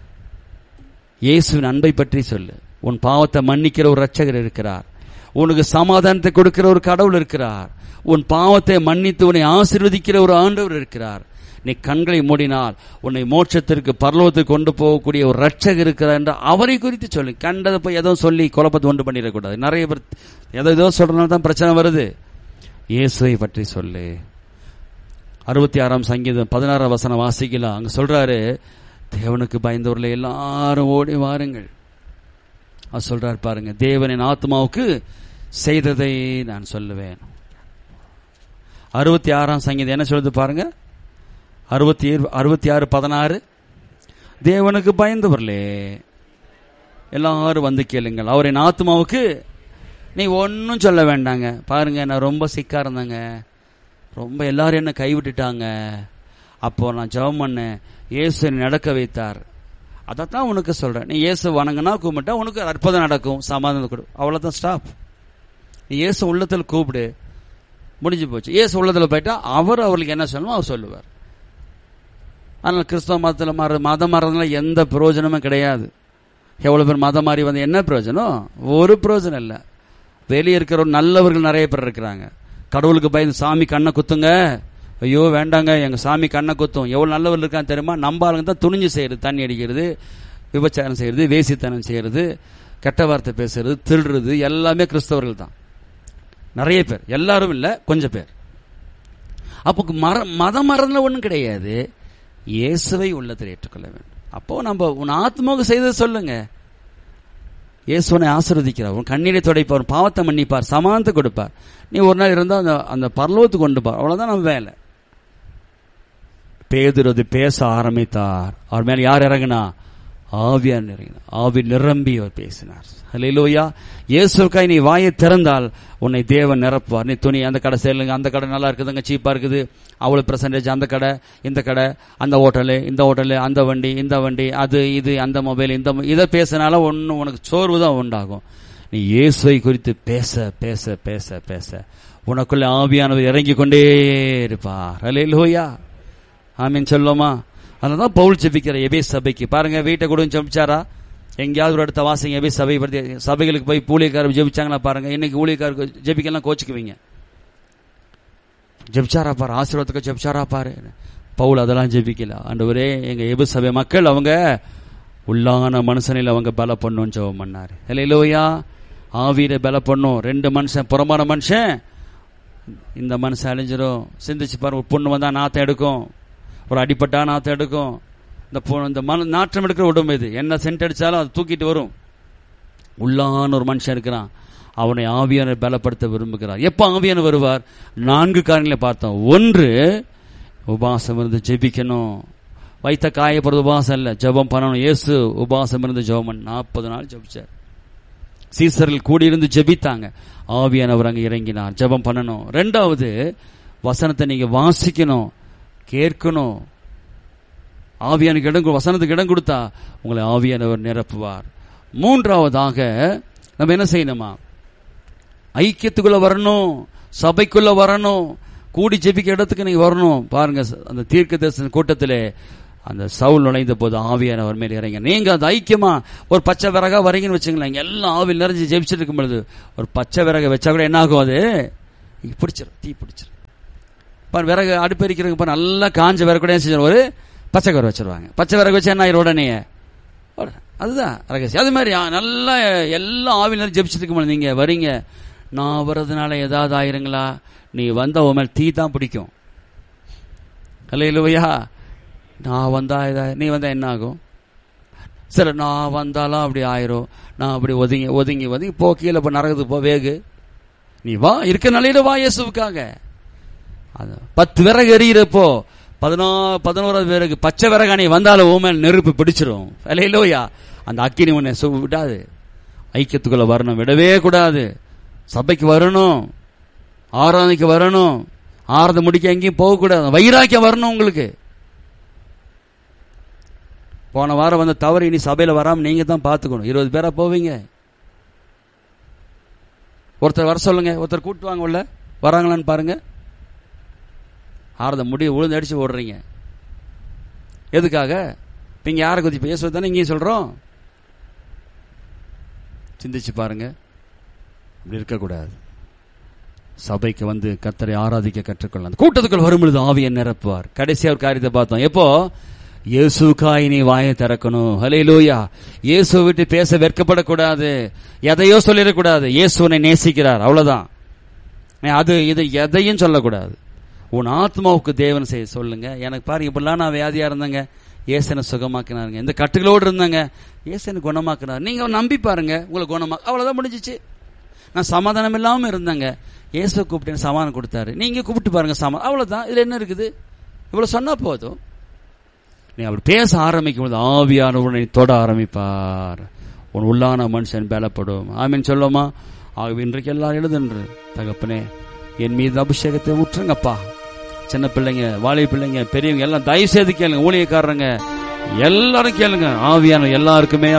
இயேசுவின் அன்பை பற்றி சொல்லு. உன் பாவத்தை மன்னிக்கிற ஒரு ரட்சகர் இருக்கிறார், உனக்கு சமாதானத்தை கொடுக்கிற ஒரு கடவுள் இருக்கிறார், உன் பாவத்தை மன்னித்து உன்னை ஆசீர்வதிக்கிற ஒரு ஆண்டவர் இருக்கிறார். நீ கண்களை மூடினால் உன்னை மோட்சத்திற்கு பரலோகத்துக்கு கொண்டு போகக்கூடிய ஒரு ரட்சகர் இருக்கிறார் என்று அவரை குறித்து சொல்லு. கண்டதை போய் ஏதோ சொல்லி குழப்பத்தை ஒன்று பண்ணிடக்கூடாது. நிறைய பேர் ஏதோ ஏதோ சொல்றதுனால தான் பிரச்சனை வருது. இயேசுவை பற்றி சொல்லு. அறுபத்தி ஆறாம் சங்கீதம் பதினாறாம் வசனம் வாசிக்கலாம். அங்க சொல்றாரு, தேவனுக்கு பயந்தவர்களை எல்லாரும் ஓடி வாருங்கள். அவர் சொல்றாரு பாருங்க, தேவனின் ஆத்மாவுக்கு செய்ததை நான் சொல்லுவேன். அறுபத்தி ஆறாம் சங்கீதம் என்ன சொல்லுது பாருங்க, அறுபத்தி அறுபத்தி ஆறு பதினாறு. தேவனுக்கு பயந்தவர்களே எல்லாரும் வந்து கேளுங்கள், அவரின் ஆத்மாவுக்கு நீ ஒன்னும் சொல்ல வேண்டாங்க. பாருங்க, நான் ரொம்ப சிக்கா இருந்தேங்க, ரொம்ப எல்லாரும் என்ன கைவிட்டுட்டாங்க, அப்போ நான் ஜெபம் பண்ணேன், இயேசு நடக்க வைத்தார், அதைத்தான் உனக்கு சொல்றேன். நீ இயேசு வணங்கினா கும்பிட்டா உனக்கு அற்புதம் நடக்கும், சமாதானம் கொடு, அவ்வளவுதான். ஸ்டாப். நீ இயேசு உள்ளத்தில் கூப்பிடு, முடிஞ்சு போச்சு. இயேசு உள்ளத்தில் போயிட்டா அவர் அவர்களுக்கு என்ன சொல்லணும் அவர் சொல்லுவார். அதனால கிறிஸ்தவ மதத்தில் மாற மதம் மாறதுனால எந்த பிரயோஜனமும் கிடையாது. எவ்வளவு பேர் மதம் மாறி வந்து என்ன பிரயோஜனம்? ஒரு பிரயோஜனம் இல்லை. வெளியே இருக்கிற நல்லவர்கள் நிறைய பேர் இருக்கிறாங்க, கடவுளுக்கு பயந்து சாமி கண்ணை குத்துங்க, ஐயோ வேண்டாங்க எங்க சாமி கண்ணை குத்தும். எவ்வளவு நல்லவர்கள் இருக்கான்னு தெரியுமா? நம்ம ஆளுங்க தான் துணிஞ்சு செய்யறது, தண்ணி அடிக்கிறது, விபச்சாரம் செய்யறது, வேசித்தனம் செய்யறது, கெட்ட வார்த்தை பேசுறது, திருடுறது, எல்லாமே கிறிஸ்தவர்கள் தான். நிறைய பேர், எல்லாரும் இல்ல, கொஞ்சம் பேர். அப்போ மர மதம் மறந்துல ஒண்ணும் கிடையாது, இயேசுவை உள்ளத்தில் ஏற்றுக்கொள்ள வேண்டும். அப்போ நம்ம உன் ஆத்மாவுக்கு செய்தது சொல்லுங்க. இயேசுவனை ஆசீர்வதிக்கிறார், உன் கண்ணீரை துடைப்பார், பாவத்தை மன்னிப்பார், சமாதானத்தை கொடுப்பார். நீ ஒரு நாள் இருந்தால் அந்த அந்த பரலோகத்துக்கு கொண்டு பார், அவ்வளவுதான் நம்ம வேலை. பேதுரு பேச ஆரம்பித்தார். அவர் மேல யார் இறங்கினா? ஆவியார் இறங்கினார். ஆவி நிரம்பி அவர் பேசினார். அல்லேலூயா. இயேசுவுக்காய் நீ வாயை திறந்தால் உன்னை தேவன் நிரப்புவார். நீ துணி அந்த கடை சேருங்க, அந்த கடை நல்லா இருக்குதுங்க, சீப்பா இருக்குது, அவ்வளவு பெர்சன்டேஜ், அந்த கடை இந்த கடை, அந்த ஹோட்டலு இந்த ஹோட்டலு, அந்த வண்டி இந்த வண்டி, அது இது, அந்த மொபைல் இந்த, இதை பேசினால ஒன்னு உனக்கு சோர்வு தான் உண்டாகும். நீ இயேசுவை குறித்து பேச பேச பேச பேச உனக்குள்ள ஆவியானவர் இறங்கி கொண்டே இருப்பார். அல்லேலூயா. ஆமீன் சொல்லுமா? அதனாலதான் பவுல் ஜெபிக்கிற எபேசு சபைக்கு பாருங்க, வீட்டை கூட ஜெபிச்சாரா? எங்கேயாவது ஒரு இடத்த வாசிங்க, எபேசு சபை பற்றி. சபைகளுக்கு போய் ஊழியக்காரர் ஜெபிச்சாங்களா பாருங்க. இன்னைக்கு ஊழியக்காரர் ஜெபிக்கலாம் கோச்சுக்குவீங்க. ஜெபிச்சாரா பாரு, ஆசீர்வாதத்துக்கு ஜெபிச்சாரா பாரு. பவுல் அதெல்லாம் ஜெபிக்கல. ஆண்டவரே எங்க எபேசு சபை மக்கள் அவங்க உள்ளான மனுஷனில் அவங்க பல பண்ணும் ஜெபம் பண்ணாரு. அல்லேலூயா. ஆவியில பல பண்ணும். ரெண்டு மனுஷன், புறமான மனுஷன், இந்த மனுஷன் அழிஞ்சிரும். சிந்திச்சு பாருங்க, ஒரு பொண்ணு வந்தா நாத்தம் எடுக்கும், ஒரு அடிப்பட்டா நாத்தம் எடுக்கும். இந்த இந்த மன நாற்றம் எடுக்கிற உடம்பு இது, என்ன சென்ட் அடிச்சாலும் அது தூக்கிட்டு வரும். உள்ளான ஒரு மனுஷன் இருக்கிறான், அவனை ஆவியான பலப்படுத்த விரும்புகிறார். எப்ப ஆவியான வருவார்? நான்கு காரியங்களை பார்த்தோம். ஒன்று, உபாசம் இருந்து ஜெபிக்கணும். வைத்த காயப்படுறது உபாசம் இல்ல, ஜெபம் பண்ணணும். இயேசு உபாசம் இருந்து ஜெபம் பண்ண நாற்பது நாள் ஜெபிச்சார். சீசர்கள் கூடியிருந்து ஜெபித்தாங்க, ஆவியானவர் அங்க இறங்கினார். ஜெபம் பண்ணணும். ரெண்டாவது, வசனத்தை நீங்க வாசிக்கணும், கேட்கணும். ஆவியானுக்கு இடம், வசனத்துக்கு இடம் கொடுத்தா உங்களை ஆவியானவர் நிரப்புவார். மூன்றாவதாக நம்ம என்ன செய்யணுமா? ஐக்கியத்துக்குள்ள வரணும், சபைக்குள்ள வரணும், கூடி ஜெபிக்க இடத்துக்கு நீங்க வரணும். பாருங்க, அந்த தீர்க்கதரிசன கூட்டத்திலே அந்த சவுல் நுழைந்த போது ஆவியானவர் மேல் இறங்க. நீங்க அந்த ஐக்கியமா ஒரு பச்சை விறகா வரீங்கன்னு வச்சுங்களேன், எல்லாம் ஆவியில் நிறைஞ்சு ஜெபிச்சுட்டு இருக்கும் பொழுது ஒரு பச்சை விறகை வச்சா கூட என்ன ஆகும்? அது பிடிச்சிடும், தீ பிடிச்சிடும். பாரு, விறகு அடுப்பெரிக்கிறதுக்கு பாரு, நல்லா காஞ்ச விறகு கூட செஞ்சு ஒரு பச்சை கரை வச்சிருவாங்க. பச்சை விறகு வச்சு என்ன ஆயிரும் உடனே? அதுதான் ரகசியம். அது மாதிரி நல்லா எல்லாம் ஆவியில் நிறைஞ்சு ஜெபிச்சுட்டு இருக்கும் பொழுது நீங்க வரீங்க, நான் வர்றதுனால ஏதாவது ஆயிருங்களா? நீ வந்த உன் மேல் தீ தான் பிடிக்கும். அல்லேலூயா. நான் வந்தா நீ வந்தா என்ன ஆகும்? சரி, நான் வந்தாலும் அப்படி ஆயிரும். நான் அப்படி ஒதுங்கி ஒதுங்கி ஒதுங்கி போ, கீழே போ, நரகத்துக்கு போ, வேகு. நீ வா, இருக்க நிலையில வா இயேசுவுக்காக. பத்து விறகு எறிகிறப்போ பதினோ பதினோராவது விறகு பச்சை விறகா நீ வந்தாலும் உன் மேல் நெருப்பு பிடிச்சிரும். அல்லேலூயா. அந்த அக்கினி உன்னை விடாது. ஐக்கியத்துக்குள்ள வரணும், விடவே கூடாது. சபைக்கு வரணும், ஆராதனைக்கு வரணும், ஆராதனை முடிக்க எங்கேயும் போகக்கூடாது. வைராக்கியம் வரணும் உங்களுக்கு. போன வாரம் வந்த தவறு இனி சபையில வராம நீங்க தான் பாத்துக்கணும். இருபது பேரா போவீங்க, ஒருத்தர் வர சொல்லுங்க, ஒருத்தர் கூட்டு வாங்க, உள்ள வராங்களான்னு பாருங்க. ஆராதனை முடிய உழுந்து அடிச்சு ஓடுறீங்க எதுக்காக? நீங்க யாரை குதி பேசுவது தானே இங்கேயும் சொல்றோம். சிந்திச்சு பாருங்க. அப்படி இருக்கக்கூடாது. சபைக்கு வந்து கர்த்தரை ஆராதிக்க கற்றுக்கொள்ளலாம். கூட்டத்துக்குள் வரும்பொழுது ஆவியை நிரப்புவார். கடைசியா ஒரு காரியத்தை பார்த்தோம். எப்போ? இயேசுக்காய் நீ வாயை திறக்கணும். ஹல்லேலூயா. இயேசு விட்டு பேச வெட்கப்படக்கூடாது. எதையோ சொல்லிடக்கூடாது. இயேசு உன்னை நேசிக்கிறார், அவ்வளவுதான். அது இது எதையும் சொல்லக்கூடாது. உன் ஆத்மாவுக்கு தேவன் செய்ய சொல்லுங்க. எனக்கு பாருங்க, இப்படிலாம் நான் வியாதியா இருந்தேங்க, இயேசனை சுகமாக்கினாருங்க. இந்த கட்டுகளோடு இருந்தாங்க, இயேசனை குணமாக்கினார். நீங்க நம்பி பாருங்க, உங்களுக்கு குணமா, அவ்வளவுதான், முடிஞ்சிச்சு. நான் சமாதானம் இல்லாம இருந்தேங்க, இயேசு கூப்பிட்டு சமாதானம் கொடுத்தாரு. நீங்க கூப்பிட்டு பாருங்க, சமாதானம், அவ்வளவுதான். இதுல என்ன இருக்குது? இவ்வளவு சொன்னா போதும். நீ அப்படி பேச ஆரம்பிக்கும் போது ஆவியானவரை தொட ஆரம்பிப்பார். உன் உள்ளான மனுஷன் பலப்படும். ஆமீன் சொல்லுமா? ஆகவே இன்றைக்கு எல்லாரும் எழுதுன்று, தகப்பனே என் மீது அபிஷேகத்தை ஊற்றுங்கப்பா. சின்ன பிள்ளைங்க, வாழை பிள்ளைங்க, பெரியவங்க எல்லாம் தயவு செய்து கேளுங்க. ஊழியக்காரங்க எல்லாரும் கேளுங்க. ஆவியான எல்லாருக்குமே